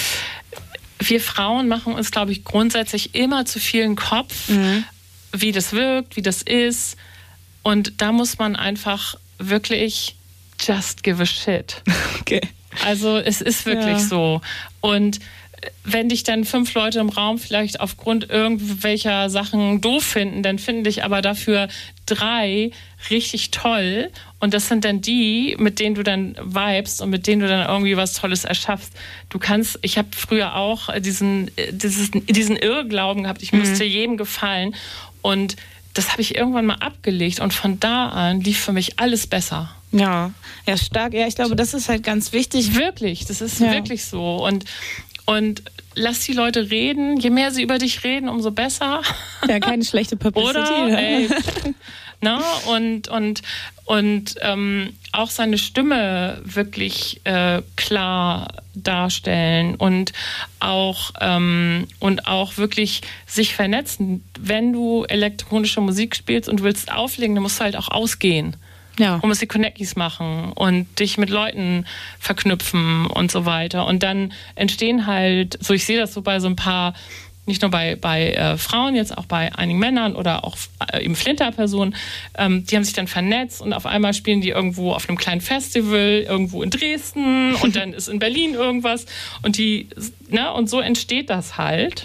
Wir Frauen machen uns, glaube ich, grundsätzlich immer zu vielen Kopf, wie das wirkt, wie das ist. Und da muss man einfach wirklich just give a shit. Okay. Also es ist wirklich Ja. so. Und wenn dich dann fünf Leute im Raum vielleicht aufgrund irgendwelcher Sachen doof finden, dann finden dich aber dafür drei richtig toll. Und das sind dann die, mit denen du dann vibest und mit denen du dann irgendwie was Tolles erschaffst. Du kannst, ich habe früher auch diesen, dieses, diesen Irrglauben gehabt, ich müsste jedem gefallen. Und das habe ich irgendwann mal abgelegt. Und von da an lief für mich alles besser. Ja, ja, stark. Ja, ich glaube, das ist halt ganz wichtig. Wirklich, das ist Ja. wirklich so. Und, und lass die Leute reden. Je mehr sie über dich reden, umso besser. Ja, keine schlechte Publicity. Oder? Ne? Ey, na, und und, und ähm, auch seine Stimme wirklich äh, klar darstellen und auch, ähm, und auch wirklich sich vernetzen. Wenn du elektronische Musik spielst und willst auflegen, dann musst du halt auch ausgehen. Ja. Und musst die Connecties machen und dich mit Leuten verknüpfen und so weiter. Und dann entstehen halt, so ich sehe das so bei so ein paar, nicht nur bei, bei äh, Frauen, jetzt auch bei einigen Männern oder auch äh, eben Flinter-Personen, ähm, die haben sich dann vernetzt und auf einmal spielen die irgendwo auf einem kleinen Festival, irgendwo in Dresden und dann ist in Berlin irgendwas und die, ne, und so entsteht das halt.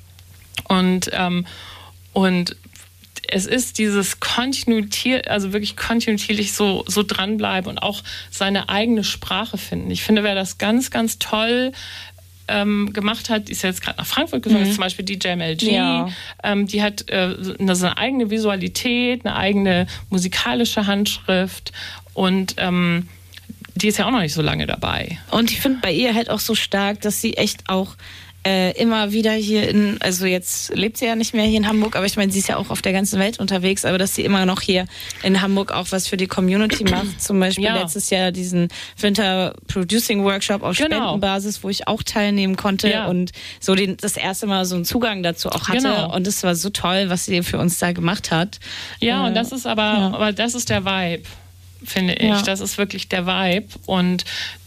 Und, ähm, und es ist dieses kontinuier, also wirklich kontinuierlich so, so dranbleiben und auch seine eigene Sprache finden. Ich finde, wer das ganz, ganz toll ähm, gemacht hat, ist ja jetzt gerade nach Frankfurt gesungen, mhm. zum Beispiel die J M L G, ja. ähm, die hat äh, eine, so eine eigene Visualität, eine eigene musikalische Handschrift und ähm, die ist ja auch noch nicht so lange dabei. Und ich finde bei ihr halt auch so stark, dass sie echt auch Äh, immer wieder hier in, also jetzt lebt sie ja nicht mehr hier in Hamburg, aber ich meine, sie ist ja auch auf der ganzen Welt unterwegs, aber dass sie immer noch hier in Hamburg auch was für die Community macht. Zum Beispiel ja. letztes Jahr diesen Winter Producing Workshop auf genau. Spendenbasis, wo ich auch teilnehmen konnte ja. und so den, das erste Mal so einen Zugang dazu auch hatte. Genau. Und es war so toll, was sie für uns da gemacht hat. Ja, äh, und das ist aber, ja. aber das ist der Vibe, finde ich. Ja. Das ist wirklich der Vibe und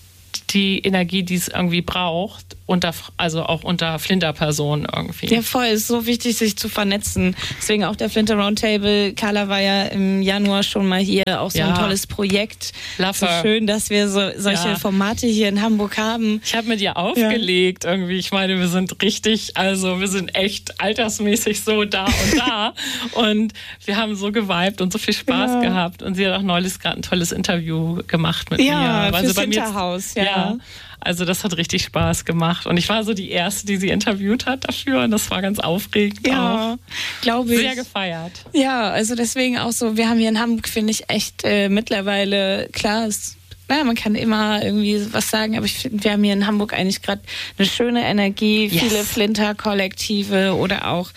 die Energie, die es irgendwie braucht, unter, also auch unter Flinter-Personen irgendwie. Ja, voll. Es ist so wichtig, sich zu vernetzen. Deswegen auch der Flinter Roundtable. Carla war ja im Januar schon mal hier. Auch so ja. ein tolles Projekt. Love so schön, dass wir so, solche ja. Formate hier in Hamburg haben. Ich habe mit ihr aufgelegt ja. irgendwie. Ich meine, wir sind richtig, also wir sind echt altersmäßig so da und da. Und wir haben so geweibt und so viel Spaß ja. gehabt. Und sie hat auch neulich gerade ein tolles Interview gemacht mit ja, mir. Ja, fürs Hinterhaus. Ja. ja. Also das hat richtig Spaß gemacht. Und ich war so die Erste, die sie interviewt hat dafür. Und das war ganz aufregend. Ja, glaube ich. Sehr gefeiert. Ja, also deswegen auch so, wir haben hier in Hamburg, finde ich, echt äh, mittlerweile, klar, es, naja, man kann immer irgendwie was sagen, aber ich finde, wir haben hier in Hamburg eigentlich gerade eine schöne Energie, yes. viele Flinter-Kollektive oder auch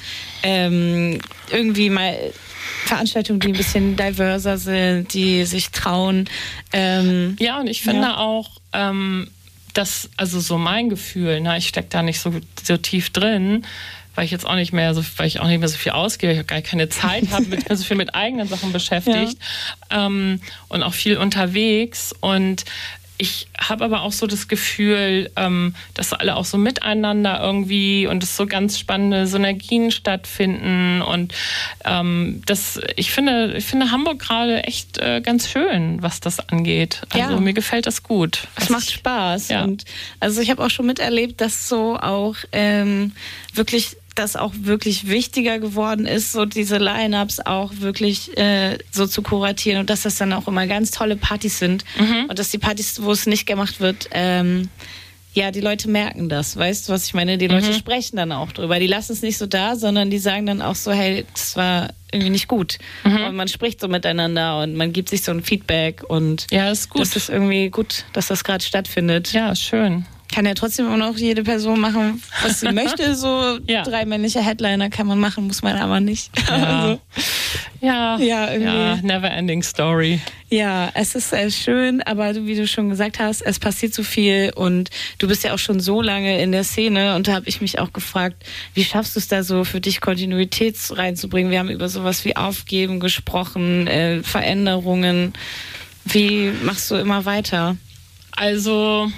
ähm, irgendwie mal Veranstaltungen, die ein bisschen diverser sind, die sich trauen. Ähm, ja, und ich finde ja. auch, ähm, das, also so mein Gefühl, ne, ich stecke da nicht so, so tief drin, weil ich jetzt auch nicht mehr so, weil ich auch nicht mehr so viel ausgehe, ich habe gar keine Zeit, habe mich so viel mit eigenen Sachen beschäftigt ja. ähm, und auch viel unterwegs und ich habe aber auch so das Gefühl, ähm, dass alle auch so miteinander irgendwie und es so ganz spannende Synergien stattfinden und ähm, das, ich finde, ich finde Hamburg gerade echt äh, ganz schön, was das angeht. Also ja. mir gefällt das gut. Es macht Spaß ja. und also ich habe auch schon miterlebt, dass so auch ähm, wirklich das auch wirklich wichtiger geworden ist, so diese Line-Ups auch wirklich äh, so zu kuratieren und dass das dann auch immer ganz tolle Partys sind mhm. und dass die Partys, wo es nicht gemacht wird, ähm, ja, die Leute merken das, weißt du, was ich meine? Die Leute mhm. sprechen dann auch drüber, die lassen es nicht so da, sondern die sagen dann auch so, hey, das war irgendwie nicht gut mhm. und man spricht so miteinander und man gibt sich so ein Feedback und ja, ist gut. Das ist irgendwie gut, dass das gerade stattfindet. Ja, schön. Kann ja trotzdem immer noch jede Person machen, was sie möchte. So ja. drei männliche Headliner kann man machen, muss man aber nicht. Ja, also, ja, ja, irgendwie. Ja, never ending story. Ja, es ist sehr schön, aber wie du schon gesagt hast, es passiert so viel und du bist ja auch schon so lange in der Szene und da habe ich mich auch gefragt, wie schaffst du es da so für dich Kontinuität reinzubringen? Wir haben über sowas wie Aufgeben gesprochen, äh, Veränderungen. Wie machst du immer weiter? Also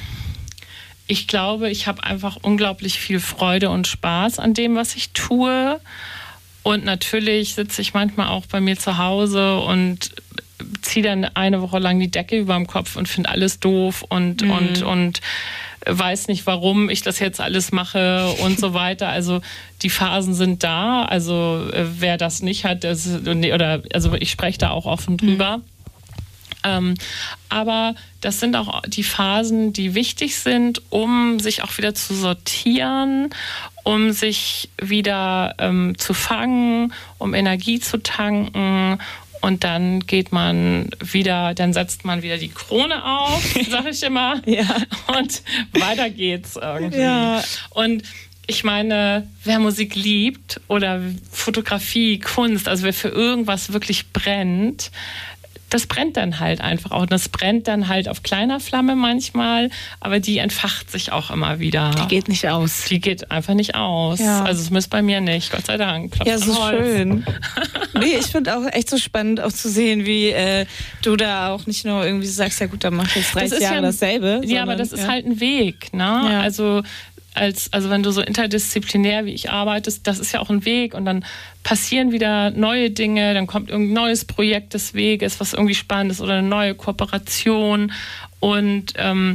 ich glaube, ich habe einfach unglaublich viel Freude und Spaß an dem, was ich tue. Und natürlich sitze ich manchmal auch bei mir zu Hause und ziehe dann eine Woche lang die Decke über dem Kopf und finde alles doof und, mhm. und, und weiß nicht, warum ich das jetzt alles mache und so weiter. Also die Phasen sind da. Also wer das nicht hat, das, oder also ich spreche da auch offen drüber. Mhm. Ähm, aber das sind auch die Phasen, die wichtig sind, um sich auch wieder zu sortieren, um sich wieder ähm, zu fangen, um Energie zu tanken, Und dann geht man wieder, dann setzt man wieder die Krone auf, sag ich immer. Ja. Und weiter geht's irgendwie. Ja. Und ich meine, wer Musik liebt oder Fotografie, Kunst, also wer für irgendwas wirklich brennt, das brennt dann halt einfach auch. Und das brennt dann halt auf kleiner Flamme manchmal, aber die entfacht sich auch immer wieder. Die geht nicht aus. Die geht einfach nicht aus. Ja. Also es müsst bei mir nicht, Gott sei Dank. Klopft Ja, so an Holz. schön. Nee, ich finde auch echt so spannend, auch zu sehen, wie äh, du da auch nicht nur irgendwie sagst, ja gut, dann mach ich jetzt dreißig Jahre ja, dasselbe. Ja, aber das ja. ist halt ein Weg. Ne? Ja. Also Als, also wenn du so interdisziplinär wie ich arbeitest, das ist ja auch ein Weg und dann passieren wieder neue Dinge, dann kommt irgendein neues Projekt des Weges, was irgendwie spannend ist oder eine neue Kooperation und ähm,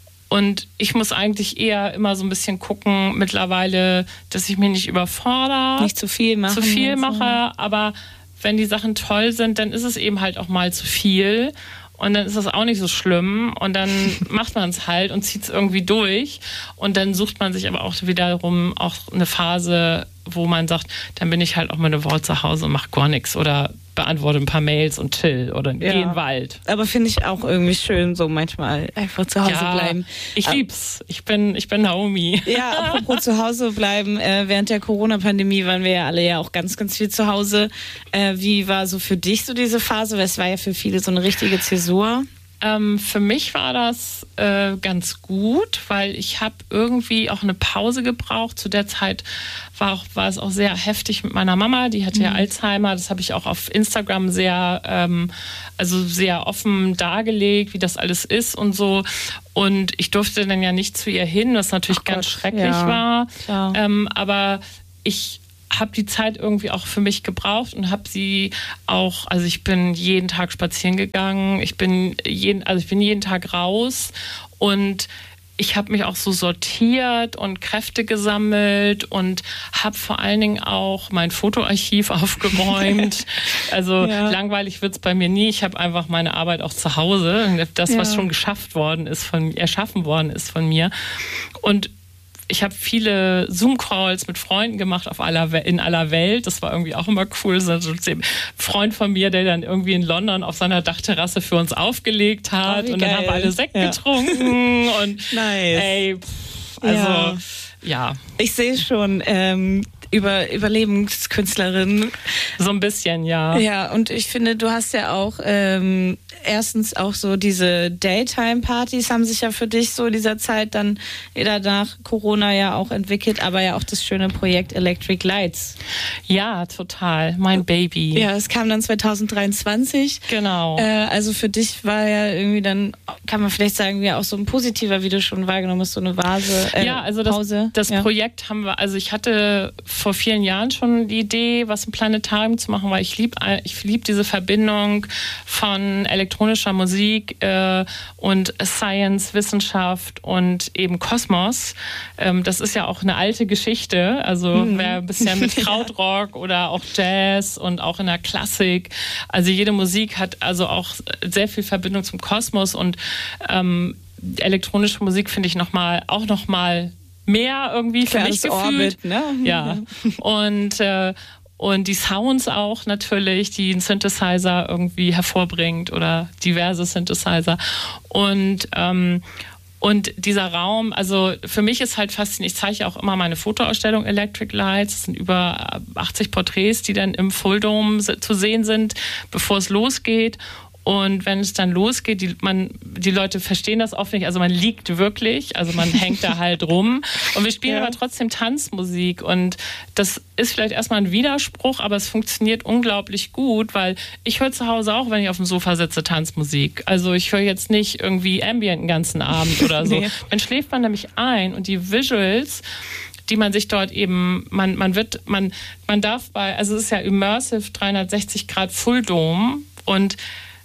und ich muss eigentlich eher immer so ein bisschen gucken mittlerweile, dass ich mich nicht überfordere, nicht zu viel machen, zu viel mache, aber wenn die Sachen toll sind, dann ist es eben halt auch mal zu viel. Und dann ist das auch nicht so schlimm und dann macht man es halt und zieht es irgendwie durch und dann sucht man sich aber auch wiederum auch eine Phase, wo man sagt, dann bin ich halt auch mal eine Woche zu Hause und mache gar nichts oder beantworte ein paar Mails und chill oder ja. gehe in den Wald. Aber finde ich auch irgendwie schön, so manchmal einfach zu Hause ja, bleiben. Ich lieb's. Ich bin, ich bin Naomi. Ja, apropos zu Hause bleiben. Äh, während der Corona-Pandemie waren wir ja alle ja auch ganz, ganz viel zu Hause. Äh, wie war so für dich so diese Phase? Weil es war ja für viele so eine richtige Zäsur. Ähm, für mich war das äh, ganz gut, weil ich habe irgendwie auch eine Pause gebraucht. Zu der Zeit war, auch, war es auch sehr heftig mit meiner Mama. Die hatte mhm. ja Alzheimer. Das habe ich auch auf Instagram sehr, ähm, also sehr offen dargelegt, wie das alles ist und so. Und ich durfte dann ja nicht zu ihr hin, was natürlich Ach ganz Gott, schrecklich ja, war. Ähm, aber ich habe die Zeit irgendwie auch für mich gebraucht und habe sie auch, also ich bin jeden Tag spazieren gegangen, ich bin jeden, also ich bin jeden Tag raus und ich habe mich auch so sortiert und Kräfte gesammelt und habe vor allen Dingen auch mein Fotoarchiv aufgeräumt. Also ja. langweilig wird's bei mir nie. Ich habe einfach meine Arbeit auch zu Hause. Das, ja. was schon geschafft worden ist, von erschaffen worden ist von mir. Und ich habe viele Zoom-Calls mit Freunden gemacht auf aller, in aller Welt. Das war irgendwie auch immer cool. So ein Freund von mir, der dann irgendwie in London auf seiner Dachterrasse für uns aufgelegt hat. Oh, und dann geil. haben wir alle Sekt ja. getrunken. Und nice. Ey, pff, also ja. ja. Ich sehe schon, ähm, über Überlebenskünstlerin. So ein bisschen, ja. Ja, und ich finde, du hast ja auch ähm, erstens auch so diese Daytime-Partys haben sich ja für dich so in dieser Zeit dann danach Corona ja auch entwickelt, aber ja auch das schöne Projekt Electric Lights. Ja, total. Mein Baby. Ja, es kam dann zwanzig dreiundzwanzig. Genau. Äh, also für dich war ja irgendwie dann, kann man vielleicht sagen, ja auch so ein positiver, wie du schon wahrgenommen hast, so eine Vase, äh, ja, also das, Pause. Das ja. Projekt haben wir, also ich hatte vor vielen Jahren schon die Idee, was im Planetarium zu machen, weil ich liebe ich lieb diese Verbindung von elektronischer Musik äh, und Science, Wissenschaft und eben Kosmos. Ähm, das ist ja auch eine alte Geschichte. Also mhm. wer ein bisschen mit Krautrock oder auch Jazz und auch in der Klassik. Also jede Musik hat also auch sehr viel Verbindung zum Kosmos und ähm, elektronische Musik finde ich noch mal, auch noch mal mehr irgendwie für mich gefühlt. Orbit, ne? Ja. Und, äh, und die Sounds auch natürlich, die ein Synthesizer irgendwie hervorbringt oder diverse Synthesizer. Und, ähm, und dieser Raum, also für mich ist halt faszinierend, ich zeige ja auch immer meine Fotoausstellung Electric Lights, das sind über achtzig Porträts, die dann im Full Dome zu sehen sind, bevor es losgeht. Und wenn es dann losgeht, die, man, die Leute verstehen das oft nicht, also man liegt wirklich, also man hängt da halt rum und wir spielen ja. aber trotzdem Tanzmusik und das ist vielleicht erstmal ein Widerspruch, aber es funktioniert unglaublich gut, weil ich höre zu Hause auch, wenn ich auf dem Sofa sitze, Tanzmusik. Also ich höre jetzt nicht irgendwie Ambient den ganzen Abend oder so. Nee. Dann schläft man nämlich ein und die Visuals, die man sich dort eben, man, man wird, man, man darf bei, also es ist ja Immersive dreihundertsechzig Grad Full Dome und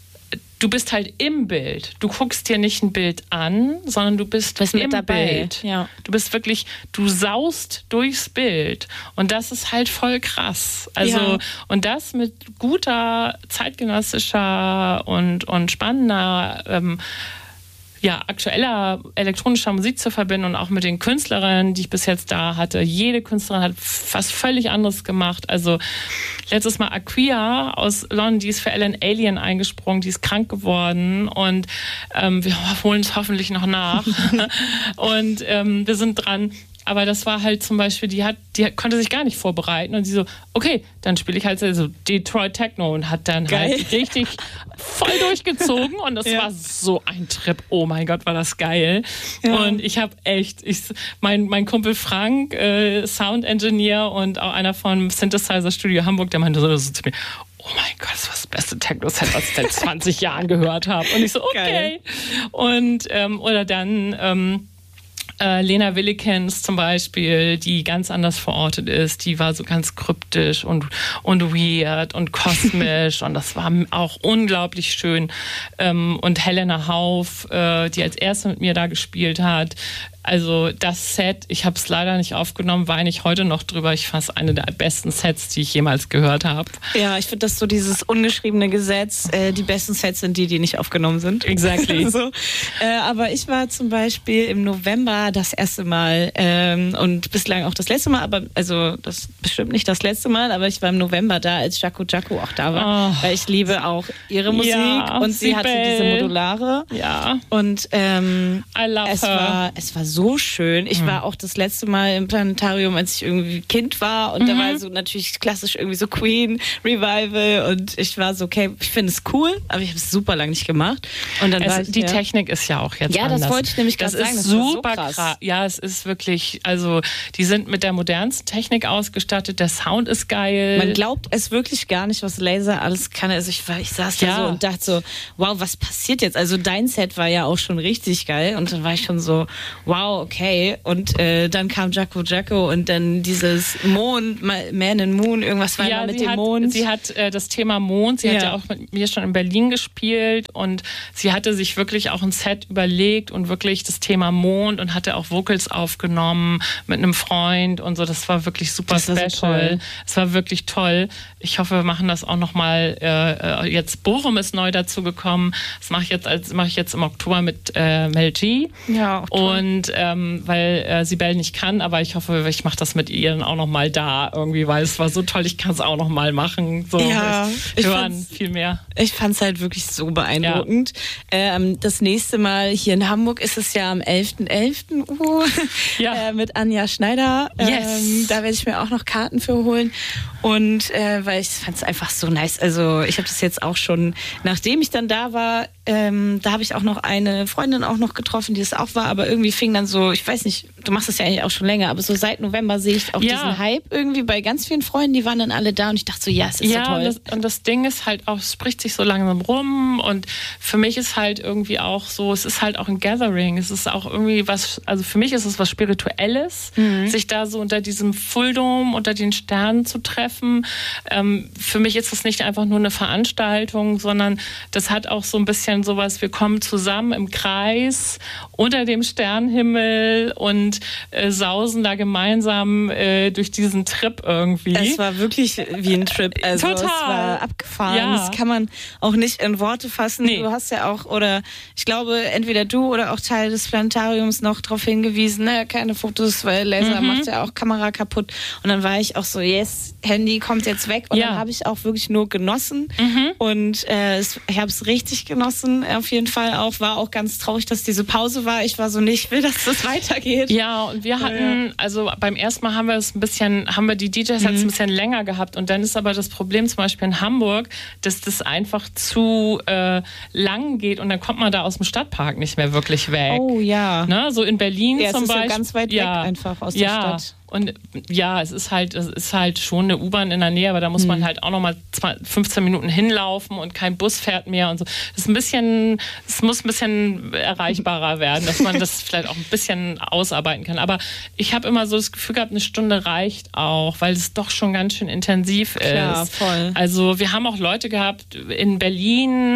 du bist halt im Bild. Du guckst dir nicht ein Bild an, sondern du bist, bist im mit dabei. Bild. Ja. Du bist wirklich, du saust durchs Bild. Und das ist halt voll krass. Also, ja. und das mit guter, zeitgenössischer und, und spannender ähm, ja, aktueller elektronischer Musik zu verbinden und auch mit den Künstlerinnen, die ich bis jetzt da hatte. Jede Künstlerin hat was völlig anderes gemacht. Also letztes Mal Aquia aus London, die ist für Ellen Alien eingesprungen, die ist krank geworden und ähm, wir holen es hoffentlich noch nach. und ähm, wir sind dran. Aber das war halt zum Beispiel, die hat, die konnte sich gar nicht vorbereiten und sie so, okay, dann spiele ich halt so Detroit Techno und hat dann Geil. halt richtig voll durchgezogen und das ja. war so ein Trip. Oh mein Gott, war das geil. Ja. Und ich habe echt, ich, mein, mein Kumpel Frank, äh, Sound Engineer und auch einer von Synthesizer Studio Hamburg, der meinte so, so zu mir, oh mein Gott, das war das beste Techno-Set, was ich seit zwanzig Jahren gehört habe. Und ich so, okay. Geil. Und, ähm, oder dann, ähm, Äh, Lena Willikens zum Beispiel, die ganz anders verortet ist, die war so ganz kryptisch und, und weird und kosmisch und das war auch unglaublich schön. Ähm, und Helena Hauf, äh, die als erste mit mir da gespielt hat. Also das Set, ich habe es leider nicht aufgenommen, weine ich heute noch drüber. Ich fand es eine der besten Sets, die ich jemals gehört habe. Ja, ich finde das so dieses ungeschriebene Gesetz. Äh, die besten Sets sind die, die nicht aufgenommen sind. Exactly. so. äh, aber ich war zum Beispiel im November das erste Mal ähm, und bislang auch das letzte Mal, aber also das bestimmt nicht das letzte Mal, aber ich war im November da, als Jaco Jaco auch da war, oh. weil ich liebe auch ihre Musik ja, und sie, sie hatte diese Modulare. Ja. Und ähm, I love es her. war es war so schön. Ich mhm. war auch das letzte Mal im Planetarium, als ich irgendwie Kind war und mhm. da war so natürlich klassisch irgendwie so Queen Revival und ich war so, okay, ich finde es cool, aber ich habe es super lange nicht gemacht. Und dann es, war ich, die ja. Technik ist ja auch jetzt ja, anders. das wollte ich nämlich gerade sagen. Das ist das super so krass. krass. Ja, es ist wirklich, also die sind mit der modernsten Technik ausgestattet, der Sound ist geil. Man glaubt es wirklich gar nicht, was Laser alles kann. Also ich, war, ich saß ja. da so und dachte so, wow, was passiert jetzt? Also dein Set war ja auch schon richtig geil und dann war ich schon so, wow, okay. Und äh, dann kam Jaco Jaco und dann dieses Mond, Man and Moon, irgendwas war ja, da mit sie dem hat, Mond. Sie hat äh, das Thema Mond, sie ja. hat ja auch mit mir schon in Berlin gespielt und sie hatte sich wirklich auch ein Set überlegt und wirklich das Thema Mond und hatte auch Vocals aufgenommen mit einem Freund und so. Das war wirklich super das special. So toll. Es war wirklich toll. Ich hoffe, wir machen das auch nochmal. Äh, jetzt Bochum ist neu dazu gekommen. Das mache ich jetzt als mache ich jetzt im Oktober mit äh, Mel G. Ja, auch toll. Und ähm, weil äh, Sibel nicht kann, aber ich hoffe, ich mache das mit ihr dann auch nochmal da irgendwie, weil es war so toll, ich kann es auch nochmal machen. So, ja, ich hören viel mehr. Ich fand es halt wirklich so beeindruckend. Ja. Ähm, das nächste Mal hier in Hamburg ist es ja am elften elften Uh, ja. äh, mit Anja Schneider. Ähm, yes. Da werde ich mir auch noch Karten für holen. Und äh, weil ich fand es einfach so nice. Also ich habe das jetzt auch schon, nachdem ich dann da war, ähm, da habe ich auch noch eine Freundin auch noch getroffen, die es auch war, aber irgendwie fing dann so, ich weiß nicht, du machst das ja eigentlich auch schon länger, aber so seit November sehe ich auch ja. diesen Hype irgendwie bei ganz vielen Freunden, die waren dann alle da und ich dachte so, ja, es ist ja, so toll. Und das, und das Ding ist halt auch, es spricht sich so langsam rum und für mich ist halt irgendwie auch so, es ist halt auch ein Gathering, es ist auch irgendwie was, also für mich ist es was Spirituelles, mhm. sich da so unter diesem Fulldom, unter den Sternen zu treffen. Ähm, für mich ist das nicht einfach nur eine Veranstaltung, sondern das hat auch so ein bisschen sowas, wir kommen zusammen im Kreis unter dem Sternenhimmel und äh, sausen da gemeinsam äh, durch diesen Trip irgendwie. Es war wirklich wie ein Trip. Also Total. Es war abgefahren. Ja. Das kann man auch nicht in Worte fassen. Nee. Du hast ja auch, oder ich glaube, entweder du oder auch Teil des Planetariums noch darauf hingewiesen, ne, keine Fotos, weil Laser mhm. macht ja auch Kamera kaputt. Und dann war ich auch so, yes, Handy kommt jetzt weg. Und ja. dann habe ich auch wirklich nur genossen. Mhm. Und äh, es, ich habe es richtig genossen, auf jeden Fall auch. War auch ganz traurig, dass diese Pause war. Ich war so, nee, ich will, dass das weitergeht. Ja, und wir hatten, also beim ersten Mal haben wir es ein bisschen, haben wir die D Js mhm. ein bisschen länger gehabt. Und dann ist aber das Problem zum Beispiel in Hamburg, dass das einfach zu äh, lang geht und dann kommt man da aus dem Stadtpark nicht mehr wirklich weg. Oh ja. Ne? So in Berlin ja, zum es ist Beispiel. Ja ganz weit ja. weg einfach aus der ja. Stadt. Und ja, es ist halt, es ist halt schon eine U-Bahn in der Nähe, aber da muss man halt auch nochmal fünfzehn Minuten hinlaufen und kein Bus fährt mehr und so. Das ist ein bisschen, es muss ein bisschen erreichbarer werden, dass man das vielleicht auch ein bisschen ausarbeiten kann. Aber ich habe immer so das Gefühl gehabt, eine Stunde reicht auch, weil es doch schon ganz schön intensiv ist. Klar, voll. Also wir haben auch Leute gehabt in Berlin,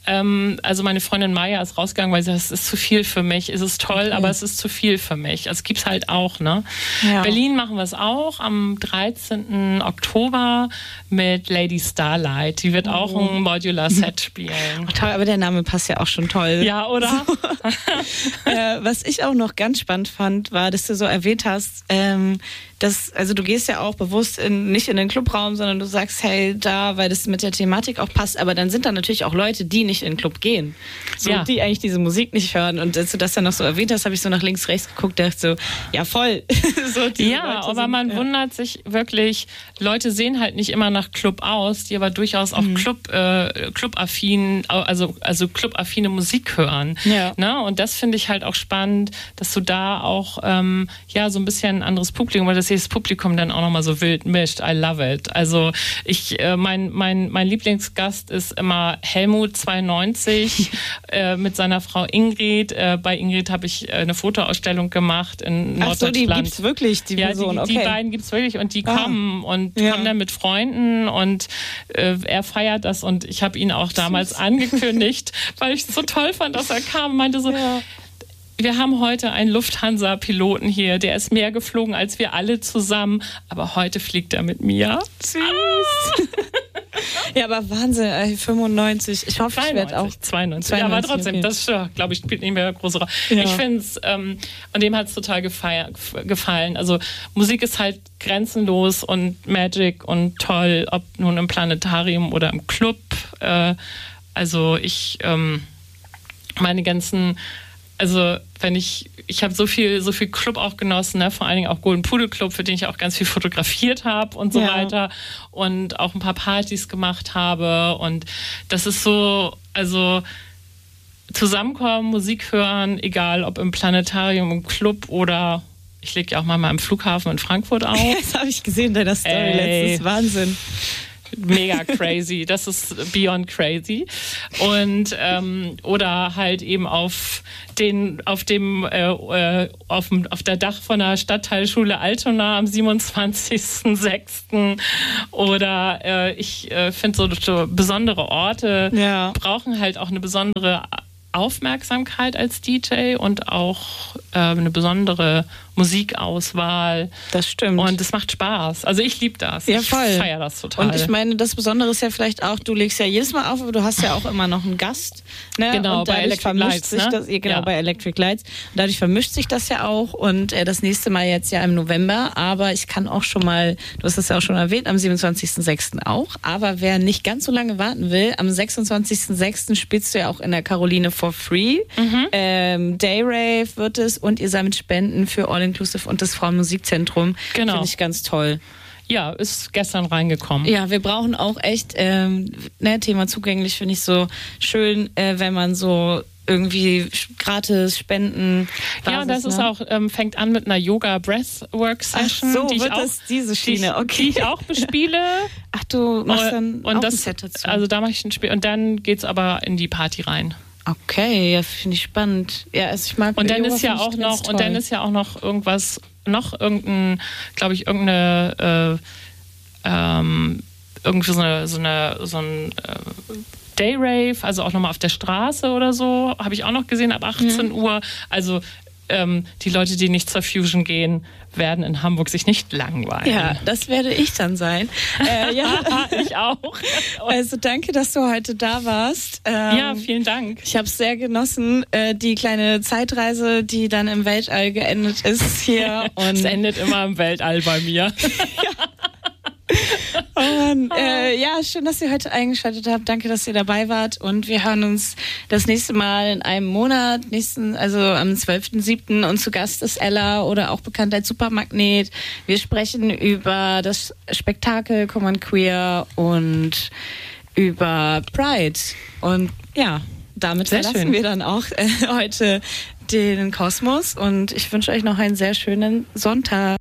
ähm, also meine Freundin Maya ist rausgegangen, weil sie sagt, es ist zu viel für mich. Es ist toll, okay. aber es ist zu viel für mich. Also es gibt's halt auch, ne? Ja. Berlin machen wir es auch am dreizehnten Oktober mit Lady Starlight. Die wird oh. auch ein Modular-Set spielen. Oh, toll, aber der Name passt ja auch schon toll. Ja, oder? So. äh, was ich auch noch ganz spannend fand, war, dass du so erwähnt hast, ähm, dass, also du gehst ja auch bewusst in, nicht in den Clubraum, sondern du sagst, hey, da, weil das mit der Thematik auch passt, aber dann sind da natürlich auch Leute, die nicht in den Club gehen, so, ja. die eigentlich diese Musik nicht hören. Und als du das dann noch so erwähnt hast, habe ich so nach links, rechts geguckt, dachte so, ja voll. so, ja, Leute aber sind, man ja. wundert sich wirklich, Leute sehen halt nicht immer nach Club aus, die aber durchaus auch mhm. Club, äh, Club-affin, also, also Club-affine Musik hören. Ja. Ne? Und das finde ich halt auch spannend, dass du da auch ähm, ja so ein bisschen ein anderes Publikum, weil das das Publikum dann auch nochmal so wild mischt. I love it. Also ich, äh, mein, mein, mein Lieblingsgast ist immer Helmut zweiundneunzig äh, mit seiner Frau Ingrid. Äh, bei Ingrid habe ich äh, eine Fotoausstellung gemacht in Norddeutschland. Ach so, die gibt's wirklich, die ja, Person, die, okay. die beiden gibt's wirklich und die ah. kommen und ja. kommen dann mit Freunden und äh, er feiert das und ich habe ihn auch damals Süß. angekündigt, weil ich es so toll fand, dass er kam und meinte so, ja. wir haben heute einen Lufthansa-Piloten hier, der ist mehr geflogen als wir alle zusammen, aber heute fliegt er mit mir. Süß. Ja, aber Wahnsinn, fünfundneunzig. Ich hoffe, ich werde auch... zweiundneunzig. zweiundneunzig. Ja, aber trotzdem, okay. das, glaube ich, spielt nicht mehr eine große Rolle. Ja. Ich finde es, ähm, und dem hat es total gefeier, gefallen. Also Musik ist halt grenzenlos und Magic und toll, ob nun im Planetarium oder im Club. Äh, also ich, ähm, meine ganzen... Also wenn ich, ich habe so viel, so viel Club auch genossen, ne? Vor allen Dingen auch Golden Pudel Club, für den ich auch ganz viel fotografiert habe und so ja. weiter und auch ein paar Partys gemacht habe und das ist so, also zusammenkommen, Musik hören, egal ob im Planetarium, im Club oder ich lege ja auch mal im Flughafen in Frankfurt auf. Das habe ich gesehen in deiner Story Ey. letztens, Wahnsinn. Mega crazy, das ist beyond crazy und ähm, oder halt eben auf den auf dem äh, auf, dem, auf der Dach von der Stadtteilschule Altona am siebenundzwanzigsten sechsten oder äh, ich äh, finde so, so besondere Orte ja. brauchen halt auch eine besondere Aufmerksamkeit als D J und auch äh, eine besondere Musikauswahl. Das stimmt. Und es macht Spaß. Also ich liebe das. Ja, voll. Ich feiere das total. Und ich meine, das Besondere ist ja vielleicht auch, du legst ja jedes Mal auf, aber du hast ja auch immer noch einen Gast. Ne? Genau, und bei Electric Lights. Sich ne? das, genau, ja. bei Electric Lights. Und dadurch vermischt sich das ja auch. Und äh, das nächste Mal jetzt ja im November. Aber ich kann auch schon mal, du hast es ja auch schon erwähnt, am siebenundzwanzigsten sechsten auch. Aber wer nicht ganz so lange warten will, am sechsundzwanzigsten sechsten spielst du ja auch in der Caroline for free. Mhm. Ähm, Dayrave wird es und ihr sammelt Spenden für All Inclusive und das Frauenmusikzentrum. Genau. Finde ich ganz toll. Ja, ist gestern reingekommen. Ja, wir brauchen auch echt, ähm, ne, Thema zugänglich finde ich so schön, äh, wenn man so irgendwie gratis spenden. Ja, das ist ne? auch, ähm, fängt an mit einer Yoga-Breathwork-Session. Ach so, die wird ich auch, das diese Schiene, okay. Die ich auch bespiele. Ach, du machst dann und auch das, ein Set dazu. Also da mache ich ein Spiel und dann geht's aber in die Party rein. Okay, ja, finde ich spannend. Ja, also ich mag und dann Yoga ist ja auch noch und dann ist ja auch noch irgendwas, noch irgendein, glaube ich, irgendeine äh, ähm, irgendwie so eine so eine so ein äh, Dayrave, also auch nochmal auf der Straße oder so, habe ich auch noch gesehen ab achtzehn mhm. Uhr. Also ähm, die Leute, die nicht zur Fusion gehen, werden in Hamburg sich nicht langweilen. Ja, das werde ich dann sein. Äh, ja, ich auch. Also danke, dass du heute da warst. Ähm, ja, vielen Dank. Ich habe es sehr genossen, äh, die kleine Zeitreise, die dann im Weltall geendet ist hier. Und es endet immer im Weltall bei mir. Ja. Oh Mann. Äh, ja, schön, dass ihr heute eingeschaltet habt. Danke, dass ihr dabei wart. Und wir hören uns das nächste Mal in einem Monat, nächsten, also am zwölften siebten Und zu Gast ist Ella oder auch bekannt als Supermagnet. Wir sprechen über das Spektakel Common Queer und über Pride. Und ja, damit sehr verlassen schön. wir dann auch äh, heute den Kosmos. Und ich wünsche euch noch einen sehr schönen Sonntag.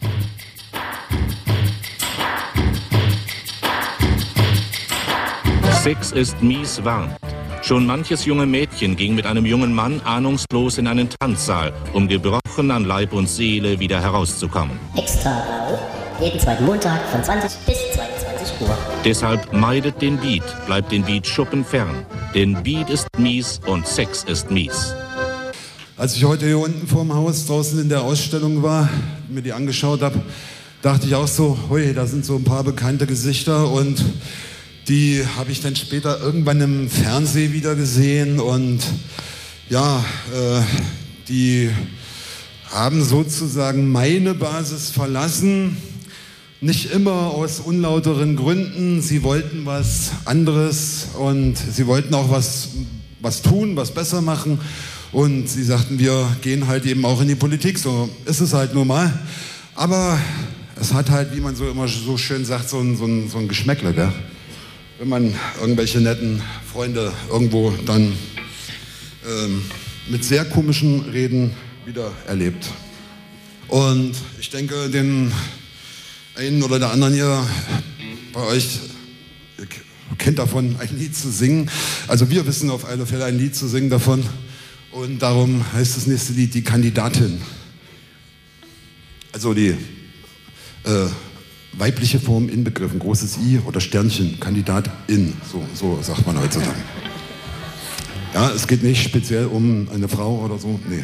Sex ist mies warm. Schon manches junge Mädchen ging mit einem jungen Mann ahnungslos in einen Tanzsaal, um gebrochen an Leib und Seele wieder herauszukommen. Extra blau, jeden zweiten Montag von zwanzig bis zweiundzwanzig Uhr. Deshalb meidet den Beat, bleibt den Beat schuppenfern. Denn Beat ist mies und Sex ist mies. Als ich heute hier unten vorm Haus draußen in der Ausstellung war, mir die angeschaut habe, dachte ich auch so, hui, da sind so ein paar bekannte Gesichter und die habe ich dann später irgendwann im Fernsehen wieder gesehen und ja, äh, die haben sozusagen meine Basis verlassen, nicht immer aus unlauteren Gründen. Sie wollten was anderes und sie wollten auch was, was tun, was besser machen. Und sie sagten, wir gehen halt eben auch in die Politik, so ist es halt nur mal. Aber es hat halt, wie man so immer so schön sagt, so ein, so ein, so ein Geschmäckle, gell? Wenn man irgendwelche netten Freunde irgendwo dann ähm, mit sehr komischen Reden wieder erlebt. Und ich denke, den einen oder der anderen hier bei euch kennt davon, ein Lied zu singen. Also wir wissen auf alle Fälle ein Lied zu singen davon. Und darum heißt das nächste Lied Die Kandidatin. Also die äh, weibliche Form inbegriffen, großes I oder Sternchen, Kandidatin, so, so sagt man heutzutage. Ja, es geht nicht speziell um eine Frau oder so, nee.